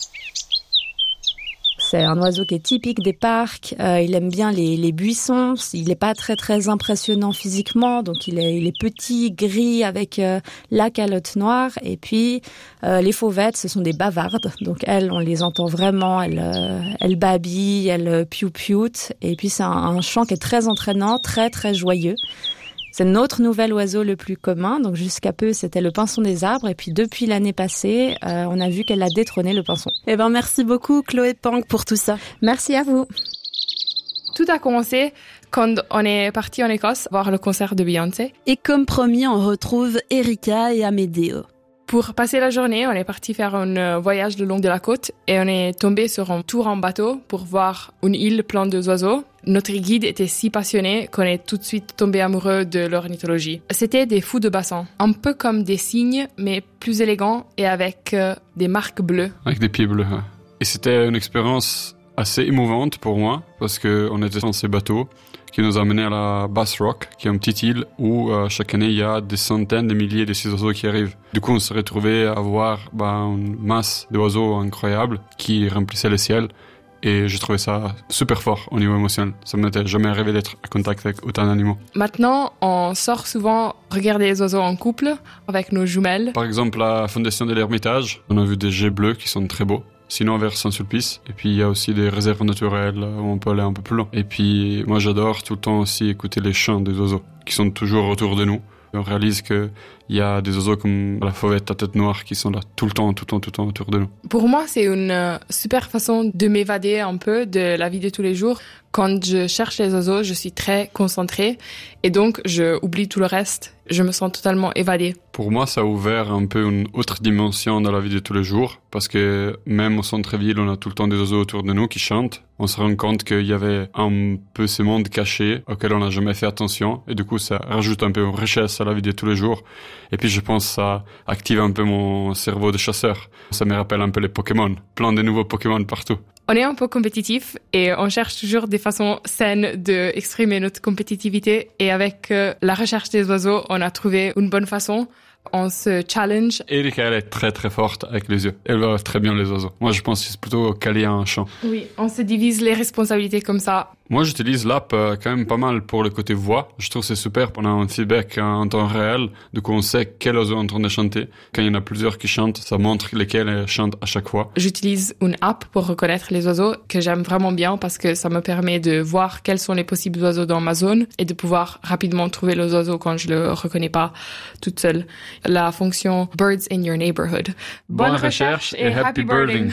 C'est un oiseau qui est typique des parcs. Il aime bien les buissons. Il n'est pas très très impressionnant physiquement, donc il est petit, gris avec la calotte noire. Et puis les fauvettes, ce sont des bavardes. Donc elles, on les entend vraiment. Elles babillent, elles piou-pioutent. Et puis c'est un chant qui est très entraînant, très très joyeux. C'est notre nouvel oiseau le plus commun. Donc jusqu'à peu, c'était le pinson des arbres. Et puis depuis l'année passée, on a vu qu'elle a détrôné le pinson. Merci beaucoup Chloé Pang pour tout ça. Merci à vous. tout a commencé quand on est parti en Écosse voir le concert de Beyoncé. Et comme promis, on retrouve Erika et Amedeo. Pour passer la journée, on est parti faire un voyage le long de la côte et on est tombé sur un tour en bateau pour voir une île pleine d'oiseaux. Notre guide était si passionné qu'on est tout de suite tombé amoureux de l'ornithologie. C'était des fous de bassin, un peu comme des cygnes, mais plus élégants et avec des marques bleues. Avec des pieds bleus. Hein. Et c'était une expérience assez émouvante pour moi parce qu'on était dans ces bateaux qui nous a amenés à la Bass Rock, qui est une petite île où chaque année il y a des centaines de milliers de ces oiseaux qui arrivent. Du coup, on s'est retrouvés à voir une masse d'oiseaux incroyables qui remplissaient le ciel. Et je trouvais ça super fort au niveau émotionnel. Ça ne m'était jamais arrivé d'être en contact avec autant d'animaux. Maintenant, on sort souvent regarder les oiseaux en couple avec nos jumelles. Par exemple, à la fondation de l'Ermitage, on a vu des geais bleus qui sont très beaux. Sinon, vers Saint-Sulpice. Et puis, il y a aussi des réserves naturelles où on peut aller un peu plus loin. Et puis, moi, j'adore tout le temps aussi écouter les chants des oiseaux qui sont toujours autour de nous. On réalise qu'il y a des oiseaux comme la fauvette à tête noire qui sont là tout le temps autour de nous. Pour moi, c'est une super façon de m'évader un peu de la vie de tous les jours. Quand je cherche les oiseaux, je suis très concentrée et donc je oublie tout le reste. Je me sens totalement évadée. Pour moi, ça a ouvert un peu une autre dimension dans la vie de tous les jours parce que même au centre-ville, on a tout le temps des oiseaux autour de nous qui chantent. On se rend compte qu'il y avait un peu ce monde caché auquel on n'a jamais fait attention et du coup, ça rajoute un peu une richesse à la vie de tous les jours. Et puis, je pense que ça active un peu mon cerveau de chasseur. Ça me rappelle un peu les Pokémon. Plein de nouveaux Pokémon partout. On est un peu compétitif et on cherche toujours des façons saines d'exprimer notre compétitivité. Et avec la recherche des oiseaux, on a trouvé une bonne façon. On se challenge. Erika, elle est très très forte avec les yeux. Elle voit très bien les oiseaux. Moi, je pense que c'est plutôt calé à un chant. Oui, on se divise les responsabilités comme ça. Moi, j'utilise l'app quand même pas mal pour le côté voix. Je trouve que c'est super pour un feedback en temps réel. Du coup, on sait quel oiseau est en train de chanter. Quand il y en a plusieurs qui chantent, ça montre lesquels chantent à chaque fois. J'utilise une app pour reconnaître les oiseaux que j'aime vraiment bien parce que ça me permet de voir quels sont les possibles oiseaux dans ma zone et de pouvoir rapidement trouver les oiseaux quand je le reconnais pas toute seule. La fonction Birds in your neighborhood. Bonne recherche et happy birding.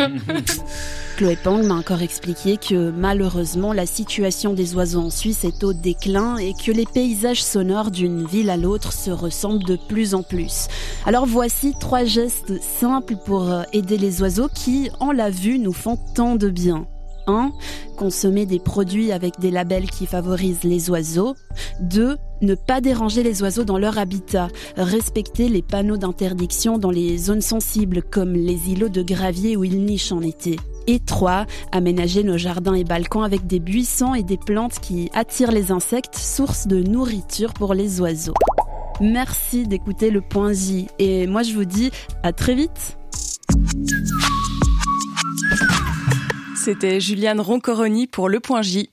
Chloé Pang m'a encore expliqué que malheureusement la situation des oiseaux en Suisse est au déclin et que les paysages sonores d'une ville à l'autre se ressemblent de plus en plus. Alors voici 3 gestes simples pour aider les oiseaux qui, on l'a vu, nous font tant de bien. 1. Consommer des produits avec des labels qui favorisent les oiseaux. 2. Ne pas déranger les oiseaux dans leur habitat. Respecter les panneaux d'interdiction dans les zones sensibles comme les îlots de gravier où ils nichent en été. Et 3. Aménager nos jardins et balcons avec des buissons et des plantes qui attirent les insectes, source de nourriture pour les oiseaux. Merci d'écouter le Point J. Et moi je vous dis à très vite. C'était Juliane Roncoroni pour Le Point J.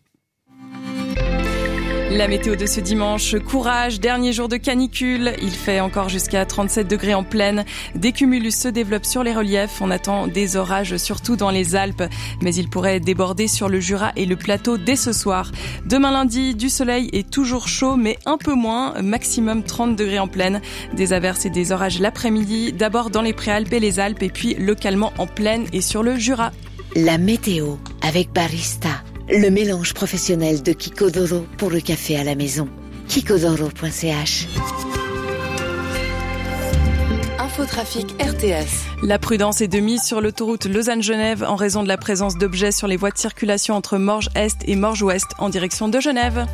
La météo de ce dimanche, courage, dernier jour de canicule. Il fait encore jusqu'à 37 degrés en plaine. Des cumulus se développent sur les reliefs. On attend des orages surtout dans les Alpes. Mais il pourrait déborder sur le Jura et le plateau dès ce soir. Demain lundi, du soleil et toujours chaud, mais un peu moins. Maximum 30 degrés en plaine. Des averses et des orages l'après-midi. D'abord dans les Préalpes et les Alpes et puis localement en plaine et sur le Jura. La météo avec Barista. Le mélange professionnel de Kikodoro pour le café à la maison. Kikodoro.ch. Infotrafic RTS. La prudence est de mise sur l'autoroute Lausanne-Genève en raison de la présence d'objets sur les voies de circulation entre Morges-Est et Morges-Ouest en direction de Genève.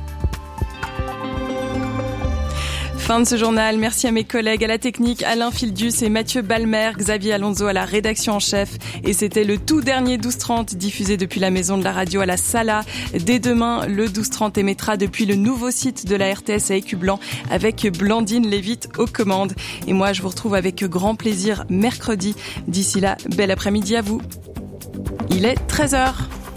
Fin de ce journal. Merci à mes collègues à la technique, Alain Fildus et Mathieu Balmer, Xavier Alonso à la rédaction en chef. Et c'était le tout dernier 12-30 diffusé depuis la maison de la radio à la Sala. Dès demain, le 12-30 émettra depuis le nouveau site de la RTS à Écublanc avec Blandine Lévite aux commandes. Et moi, je vous retrouve avec grand plaisir mercredi. D'ici là, bel après-midi à vous. Il est 13h.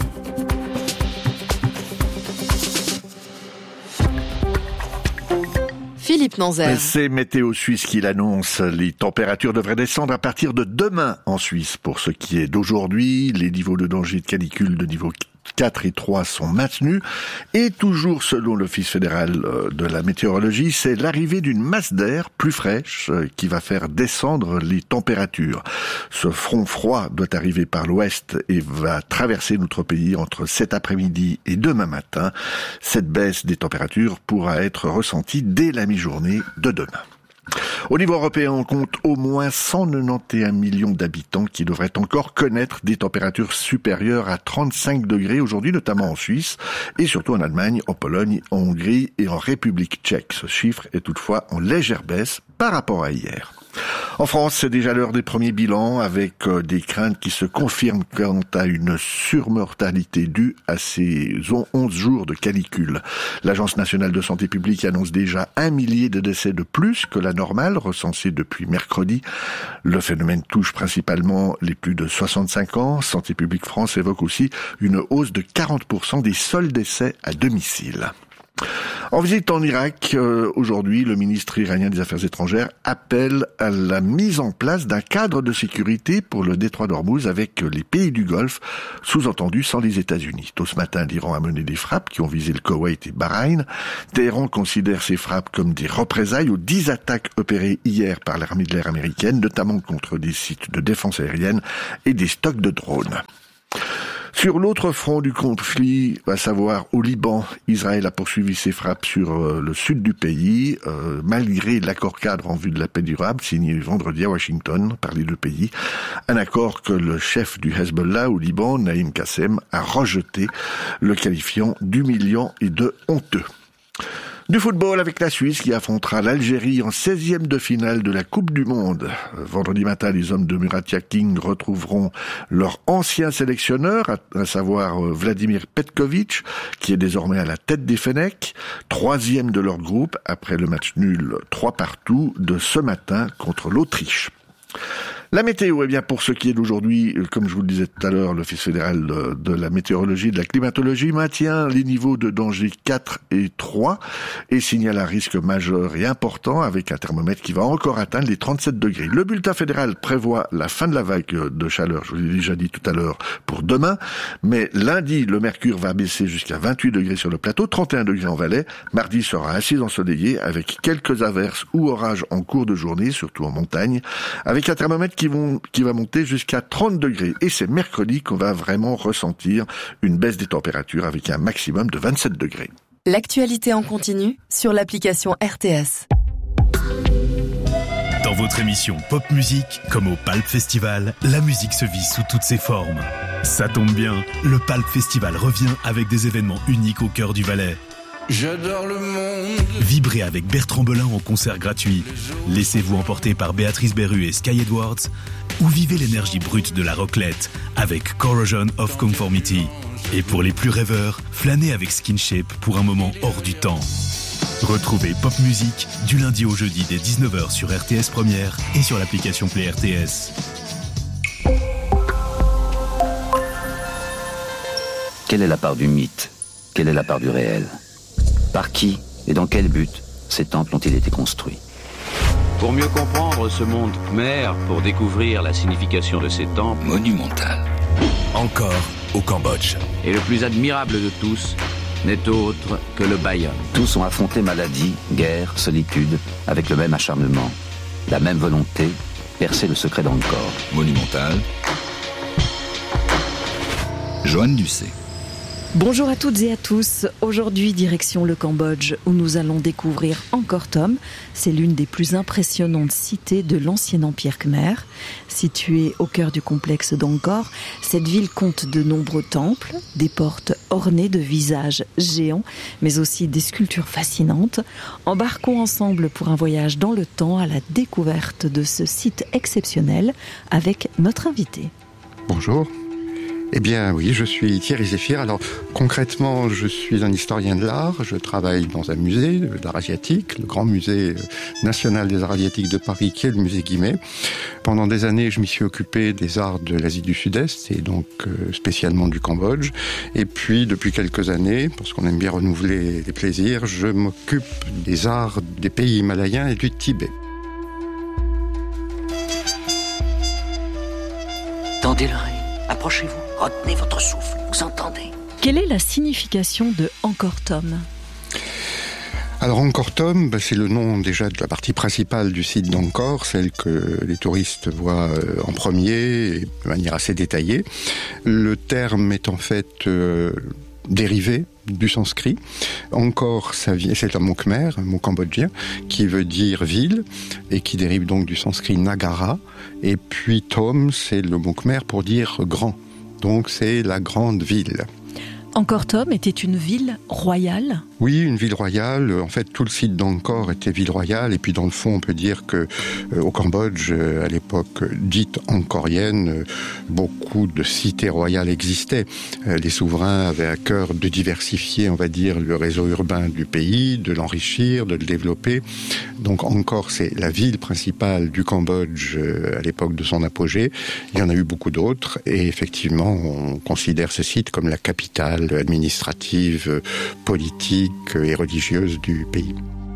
Philippe Nanzer. C'est Météo Suisse qui l'annonce. Les températures devraient descendre à partir de demain en Suisse. Pour ce qui est d'aujourd'hui, les niveaux de danger de canicule de niveau 4 et 3 sont maintenus. Et toujours selon l'Office fédéral de la météorologie, c'est l'arrivée d'une masse d'air plus fraîche qui va faire descendre les températures. Ce front froid doit arriver par l'ouest et va traverser notre pays entre cet après-midi et demain matin. Cette baisse des températures pourra être ressentie dès la mi-journée de demain. Au niveau européen, on compte au moins 191 millions d'habitants qui devraient encore connaître des températures supérieures à 35 degrés aujourd'hui, notamment en Suisse et surtout en Allemagne, en Pologne, en Hongrie et en République tchèque. Ce chiffre est toutefois en légère baisse par rapport à hier. En France, c'est déjà l'heure des premiers bilans avec des craintes qui se confirment quant à une surmortalité due à ces 11 jours de canicule. L'Agence nationale de santé publique annonce déjà 1 millier de décès de plus que la normale recensée depuis mercredi. Le phénomène touche principalement les plus de 65 ans. Santé publique France évoque aussi une hausse de 40% des seuls décès à domicile. En visite en Irak, aujourd'hui, le ministre iranien des Affaires étrangères appelle à la mise en place d'un cadre de sécurité pour le détroit d'Ormuz avec les pays du Golfe, sous-entendu sans les États-Unis. Tôt ce matin, l'Iran a mené des frappes qui ont visé le Koweït et Bahreïn. Téhéran considère ces frappes comme des représailles aux 10 attaques opérées hier par l'armée de l'air américaine, notamment contre des sites de défense aérienne et des stocks de drones. Sur l'autre front du conflit, à savoir au Liban, Israël a poursuivi ses frappes sur le sud du pays, malgré l'accord cadre en vue de la paix durable signé vendredi à Washington par les deux pays. Un accord que le chef du Hezbollah au Liban, Naïm Qassem, a rejeté, le qualifiant d'humiliant et de honteux. Du football avec la Suisse qui affrontera l'Algérie en 16e de finale de la Coupe du Monde. Vendredi matin, les hommes de Murat Yakin retrouveront leur ancien sélectionneur, à savoir Vladimir Petkovic, qui est désormais à la tête des Fennecs, 3e de leur groupe après le match nul 3-3 de ce matin contre l'Autriche. La météo, eh bien, pour ce qui est d'aujourd'hui, comme je vous le disais tout à l'heure, l'Office fédéral de la météorologie et de la climatologie maintient les niveaux de danger 4 et 3 et signale un risque majeur et important avec un thermomètre qui va encore atteindre les 37 degrés. Le bulletin fédéral prévoit la fin de la vague de chaleur, je vous l'ai déjà dit tout à l'heure, pour demain, mais lundi, le mercure va baisser jusqu'à 28 degrés sur le plateau, 31 degrés en Valais. Mardi sera assez ensoleillé avec quelques averses ou orages en cours de journée, surtout en montagne, avec un thermomètre qui va monter jusqu'à 30 degrés. Et c'est mercredi qu'on va vraiment ressentir une baisse des températures avec un maximum de 27 degrés. L'actualité en continu sur l'application RTS. Dans votre émission Pop Musique, comme au Palp Festival, la musique se vit sous toutes ses formes. Ça tombe bien, le Palp Festival revient avec des événements uniques au cœur du Valais. J'adore le monde. Vibrez avec Bertrand Belin en concert gratuit. Laissez-vous emporter par Béatrice Berru et Sky Edwards. Ou vivez l'énergie brute de la roclette avec Corrosion of Conformity. Et pour les plus rêveurs, flânez avec Skinship pour un moment hors du temps. Retrouvez Pop Musique du lundi au jeudi dès 19h sur RTS Première et sur l'application Play RTS. Quelle est la part du mythe ? Quelle est la part du réel ? Par qui et dans quel but ces temples ont-ils été construits ? Pour mieux comprendre ce monde khmer, pour découvrir la signification de ces temples monumental. Encore au Cambodge. Et le plus admirable de tous n'est autre que le Bayon. Tous ont affronté maladie, guerre, solitude, avec le même acharnement, la même volonté, percer le secret dans le corps. Monumental. Joanne Ducé. Bonjour à toutes et à tous. Aujourd'hui, direction le Cambodge, où nous allons découvrir Angkor Thom. C'est l'une des plus impressionnantes cités de l'ancien empire khmer. Située au cœur du complexe d'Angkor, cette ville compte de nombreux temples, des portes ornées de visages géants, mais aussi des sculptures fascinantes. Embarquons ensemble pour un voyage dans le temps à la découverte de ce site exceptionnel avec notre invité. Bonjour. Eh bien oui, je suis Thierry Zéphir. Alors concrètement, je suis un historien de l'art. Je travaille dans un musée d'art asiatique, le grand musée national des arts asiatiques de Paris, qui est le musée Guimet. Pendant des années, je m'y suis occupé des arts de l'Asie du Sud-Est et donc spécialement du Cambodge. Et puis depuis quelques années, parce qu'on aime bien renouveler les plaisirs, je m'occupe des arts des pays himalayens et du Tibet. Tendez l'oreille, approchez-vous. Retenez votre souffle, vous entendez ? Quelle est la signification de Angkor Thom ? Alors Angkor Thom, c'est le nom déjà de la partie principale du site d'Angkor, celle que les touristes voient en premier et de manière assez détaillée. Le terme est en fait dérivé du sanskrit. Angkor, c'est un mot khmer, un mot cambodgien, qui veut dire ville et qui dérive donc du sanskrit Nagara. Et puis Thom, c'est le mot khmer pour dire grand. Donc c'est la grande ville. Angkor Thom était une ville royale ? Oui, une ville royale. En fait, tout le site d'Angkor était ville royale. Et puis, dans le fond, on peut dire que au Cambodge, à l'époque dite angkorienne, beaucoup de cités royales existaient. Les souverains avaient à cœur de diversifier, on va dire, le réseau urbain du pays, de l'enrichir, de le développer. Donc, Angkor, c'est la ville principale du Cambodge à l'époque de son apogée. Il y en a eu beaucoup d'autres. Et effectivement, on considère ce site comme la capitale administrative, politique et religieuse du pays.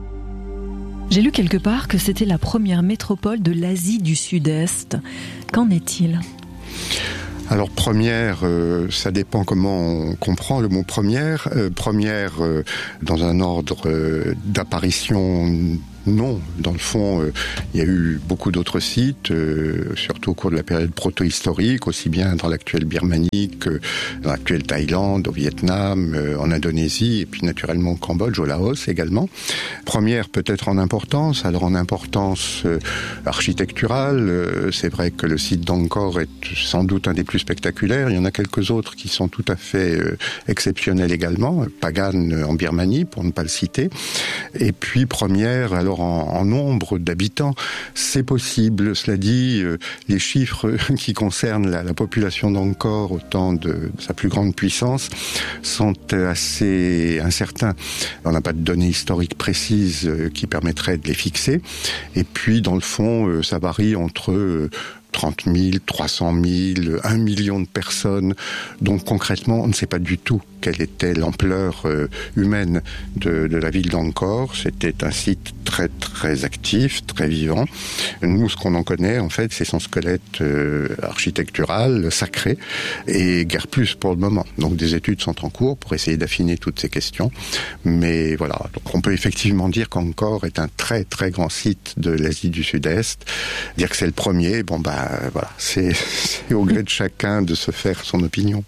J'ai lu quelque part que c'était la première métropole de l'Asie du Sud-Est. Qu'en est-il ? Alors première, ça dépend comment on comprend le mot première. Première dans un ordre d'apparition. Non, dans le fond, il y a eu beaucoup d'autres sites, surtout au cours de la période proto-historique, aussi bien dans l'actuelle Birmanie que dans l'actuelle Thaïlande, au Vietnam, en Indonésie, et puis naturellement au Cambodge, au Laos également. Première peut-être en importance, alors en importance architecturale, c'est vrai que le site d'Angkor est sans doute un des plus spectaculaires, il y en a quelques autres qui sont tout à fait exceptionnels également, Pagan en Birmanie, pour ne pas le citer, et puis première, alors en nombre d'habitants, c'est possible. Cela dit, les chiffres qui concernent la population d'Angkor au temps de sa plus grande puissance sont assez incertains. On n'a pas de données historiques précises qui permettraient de les fixer. Et puis, dans le fond, ça varie entre 30 000, 300 000, 1 million de personnes. Donc concrètement, on ne sait pas du tout quelle était l'ampleur humaine de la ville d'Angkor. C'était un site très très actif, très vivant. Nous, ce qu'on en connaît, en fait, c'est son squelette architectural, sacré, et guère plus pour le moment. Donc des études sont en cours pour essayer d'affiner toutes ces questions. Mais voilà, donc on peut effectivement dire qu'Angkor est un très très grand site de l'Asie du Sud-Est. Dire que c'est le premier, voilà, c'est au gré de chacun de se faire son opinion.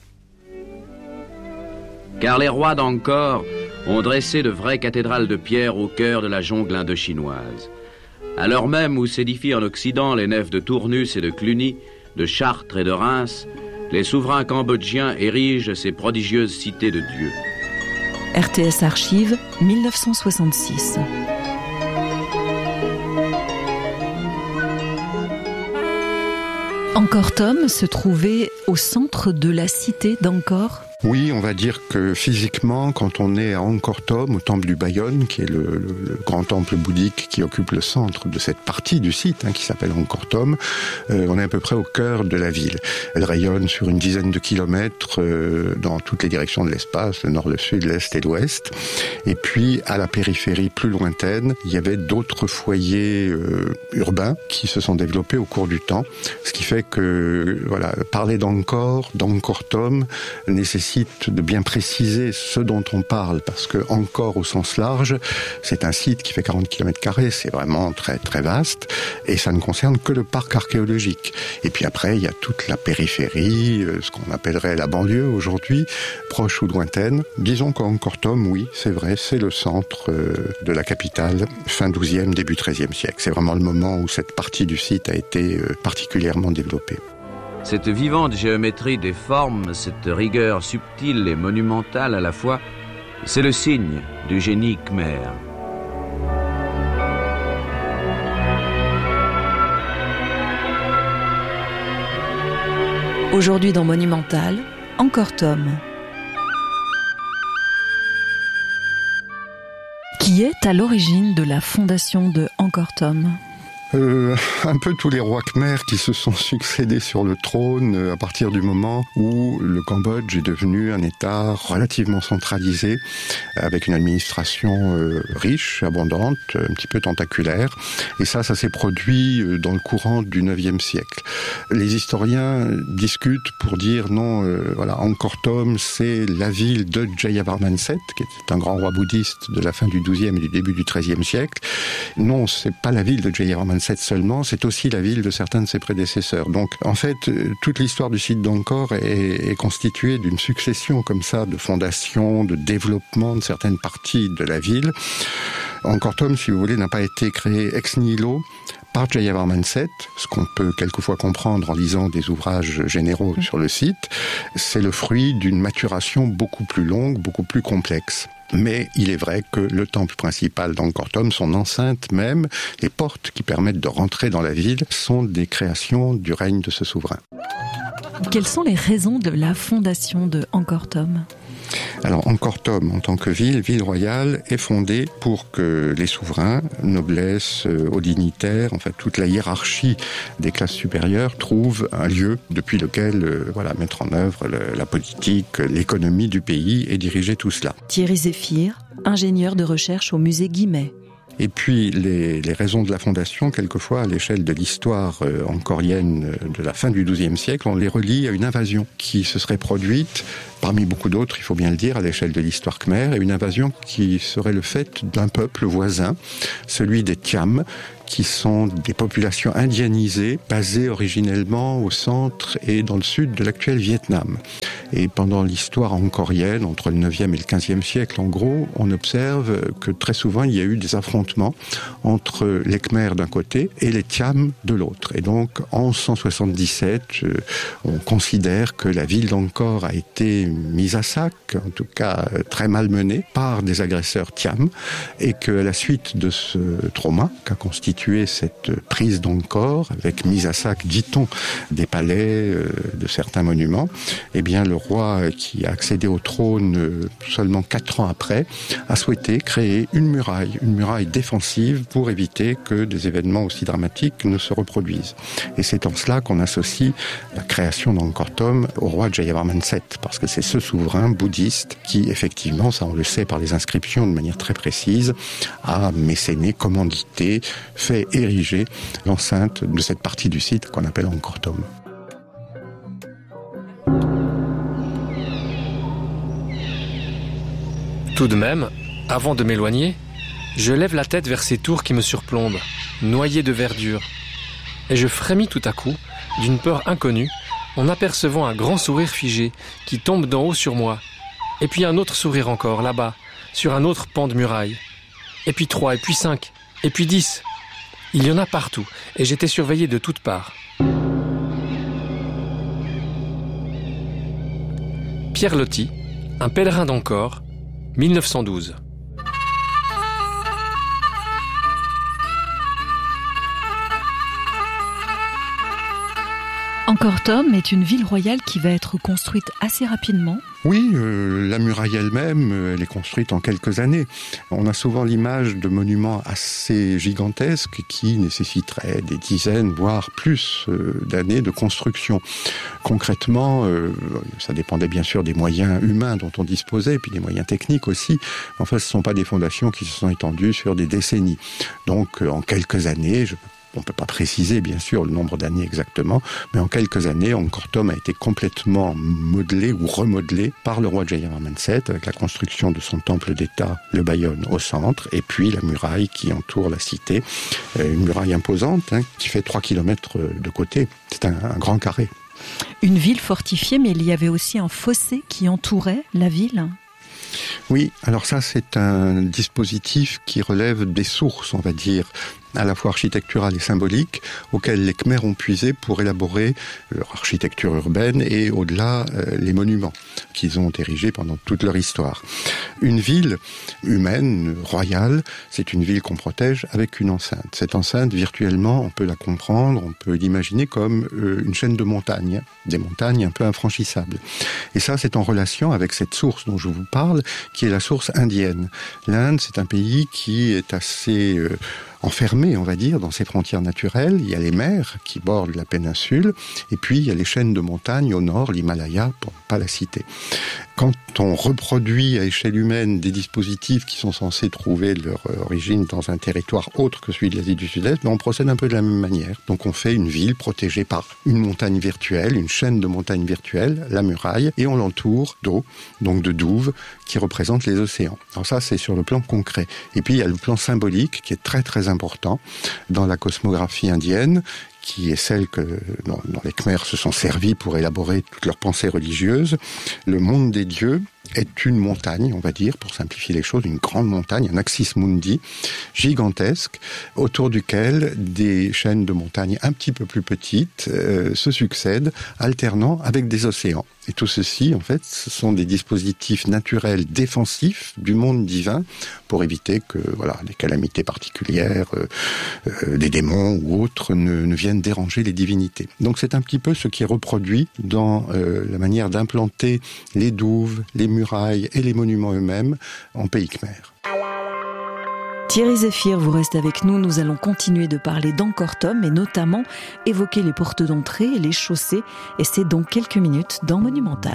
Car les rois d'Angkor ont dressé de vraies cathédrales de pierre au cœur de la jungle indochinoise. À l'heure même où s'édifient en Occident les nefs de Tournus et de Cluny, de Chartres et de Reims, les souverains cambodgiens érigent ces prodigieuses cités de Dieu. RTS Archives, 1966. Angkor Thom se trouvait au centre de la cité d'Angkor. Oui, on va dire que physiquement, quand on est à Angkor Thom, au temple du Bayon, qui est le grand temple bouddhique qui occupe le centre de cette partie du site, qui s'appelle Angkor Thom, on est à peu près au cœur de la ville. Elle rayonne sur une dizaine de kilomètres dans toutes les directions de l'espace, le nord, le sud, l'est et l'ouest. Et puis, à la périphérie plus lointaine, il y avait d'autres foyers urbains qui se sont développés au cours du temps, ce qui fait que, parler d'Angkor Thom nécessite de bien préciser ce dont on parle, parce que Angkor au sens large, c'est un site qui fait 40 km², c'est vraiment très très vaste, et ça ne concerne que le parc archéologique. Et puis après, il y a toute la périphérie, ce qu'on appellerait la banlieue aujourd'hui, proche ou lointaine. Disons qu'Angkor Thom, oui, c'est vrai, c'est le centre de la capitale, fin 12e, début 13e siècle. C'est vraiment le moment où cette partie du site a été particulièrement développée. Cette vivante géométrie des formes, cette rigueur subtile et monumentale à la fois, c'est le signe du génie khmer. Aujourd'hui dans Monumental, Angkor Thom. Qui est à l'origine de la fondation de Angkor Thom ? Un peu tous les rois khmers qui se sont succédés sur le trône à partir du moment où le Cambodge est devenu un État relativement centralisé, avec une administration riche, abondante, un petit peu tentaculaire. Et ça s'est produit dans le courant du IXe siècle. Les historiens discutent pour dire non, Angkor Thom, c'est la ville de Jayavarman VII, qui était un grand roi bouddhiste de la fin du XIIe et du début du XIIIe siècle. Non, c'est pas la ville de Jayavarman VII seulement, c'est aussi la ville de certains de ses prédécesseurs. Donc, en fait, toute l'histoire du site d'Angkor est constituée d'une succession comme ça de fondations, de développement de certaines parties de la ville. Angkor Thom, si vous voulez, n'a pas été créé ex nihilo par Jayavarman VII, ce qu'on peut quelquefois comprendre en lisant des ouvrages généraux sur le site. C'est le fruit d'une maturation beaucoup plus longue, beaucoup plus complexe. Mais il est vrai que le temple principal d'Angkor Thom, son enceinte même, les portes qui permettent de rentrer dans la ville, sont des créations du règne de ce souverain. Quelles sont les raisons de la fondation de Angkor Thom ? Alors, Angkor Thom, en tant que ville royale, est fondée pour que les souverains, noblesse, hauts dignitaires, enfin toute la hiérarchie des classes supérieures trouvent un lieu depuis lequel mettre en œuvre la politique, l'économie du pays et diriger tout cela. Thierry Zéphir, ingénieur de recherche au musée Guimet. Et puis les raisons de la fondation, quelquefois à l'échelle de l'histoire angkorienne de la fin du XIIe siècle, on les relie à une invasion qui se serait produite, parmi beaucoup d'autres, il faut bien le dire, à l'échelle de l'histoire khmer, et une invasion qui serait le fait d'un peuple voisin, celui des Thiam, qui sont des populations indianisées, basées originellement au centre et dans le sud de l'actuel Vietnam. Et pendant l'histoire angkorienne, entre le 9e et le 15e siècle, en gros, on observe que très souvent, il y a eu des affrontements entre les Khmers d'un côté et les Thiam de l'autre. Et donc, en 1177, on considère que la ville d'Angkor a été mise à sac, en tout cas très malmenée, par des agresseurs Thiam, et qu'à la suite de ce trauma qu'a constitué cette prise d'Angkor, avec mise à sac, dit-on, des palais, de certains monuments, eh bien, le roi qui a accédé au trône seulement 4 ans après, a souhaité créer une muraille défensive pour éviter que des événements aussi dramatiques ne se reproduisent. Et c'est en cela qu'on associe la création d'Angkor Thom au roi Jayavarman VII, parce que c'est ce souverain bouddhiste qui, effectivement, ça on le sait par les inscriptions de manière très précise, a mécéné, commandité, fait ériger l'enceinte de cette partie du site qu'on appelle Angkor Thom. Tout de même, avant de m'éloigner, je lève la tête vers ces tours qui me surplombent, noyées de verdure. Et je frémis tout à coup, d'une peur inconnue, en apercevant un grand sourire figé qui tombe d'en haut sur moi. Et puis un autre sourire encore, là-bas, sur un autre pan de muraille. Et puis 3, et puis 5, et puis 10. Il y en a partout, et j'étais surveillé de toutes parts. Pierre Loti, un pèlerin d'Angkor, 1912. Angkor Thom est une ville royale qui va être construite assez rapidement. Oui, la muraille elle-même, elle est construite en quelques années. On a souvent l'image de monuments assez gigantesques qui nécessiteraient des dizaines, voire plus d'années de construction. Concrètement, ça dépendait bien sûr des moyens humains dont on disposait, et puis des moyens techniques aussi. Enfin, ce ne sont pas des fondations qui se sont étendues sur des décennies. Donc, en quelques années, on ne peut pas préciser, bien sûr, le nombre d'années exactement, mais en quelques années, Angkor Thom a été complètement modelé ou remodelé par le roi Jayavarman VII, avec la construction de son temple d'État, le Bayon, au centre, et puis la muraille qui entoure la cité, une muraille imposante, qui fait 3 km de côté. C'est un grand carré. Une ville fortifiée, mais il y avait aussi un fossé qui entourait la ville. Oui, alors ça c'est un dispositif qui relève des sources, on va dire, à la fois architecturales et symboliques, auxquelles les Khmers ont puisé pour élaborer leur architecture urbaine et au-delà les monuments qu'ils ont érigés pendant toute leur histoire. Une ville humaine, royale, c'est une ville qu'on protège avec une enceinte. Cette enceinte, virtuellement, on peut la comprendre, on peut l'imaginer comme une chaîne de montagnes, des montagnes un peu infranchissables. Et ça, c'est en relation avec cette source dont je vous parle, qui est la source indienne. L'Inde, c'est un pays qui est assez enfermé, on va dire, dans ses frontières naturelles. Il y a les mers qui bordent la péninsule, et puis il y a les chaînes de montagnes au nord, l'Himalaya, pour ne pas la citer. Quand on reproduit à échelle humaine des dispositifs qui sont censés trouver leur origine dans un territoire autre que celui de l'Asie du Sud-Est, on procède un peu de la même manière. Donc on fait une ville protégée par une montagne virtuelle, une chaîne de montagnes virtuelles, la muraille, et on l'entoure d'eau, donc de douves, qui représentent les océans. Alors ça, c'est sur le plan concret. Et puis il y a le plan symbolique qui est très très important dans la cosmographie indienne, qui est celle dont les Khmers se sont servis pour élaborer toutes leurs pensées religieuses. Le monde des dieux est une montagne, on va dire, pour simplifier les choses, une grande montagne, un axis mundi gigantesque, autour duquel des chaînes de montagnes un petit peu plus petites se succèdent, alternant avec des océans. Et tout ceci, en fait, ce sont des dispositifs naturels défensifs du monde divin pour éviter que des calamités particulières, des démons ou autres ne viennent déranger les divinités. Donc c'est un petit peu ce qui est reproduit dans la manière d'implanter les douves, les murailles et les monuments eux-mêmes en pays khmer. Thierry Zéphyr, vous restez avec nous. Nous allons continuer de parler d'Angkor Thom et notamment évoquer les portes d'entrée et les chaussées. Et c'est dans quelques minutes dans Monumental.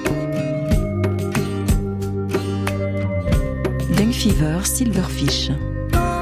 Dengue Fever, Silverfish.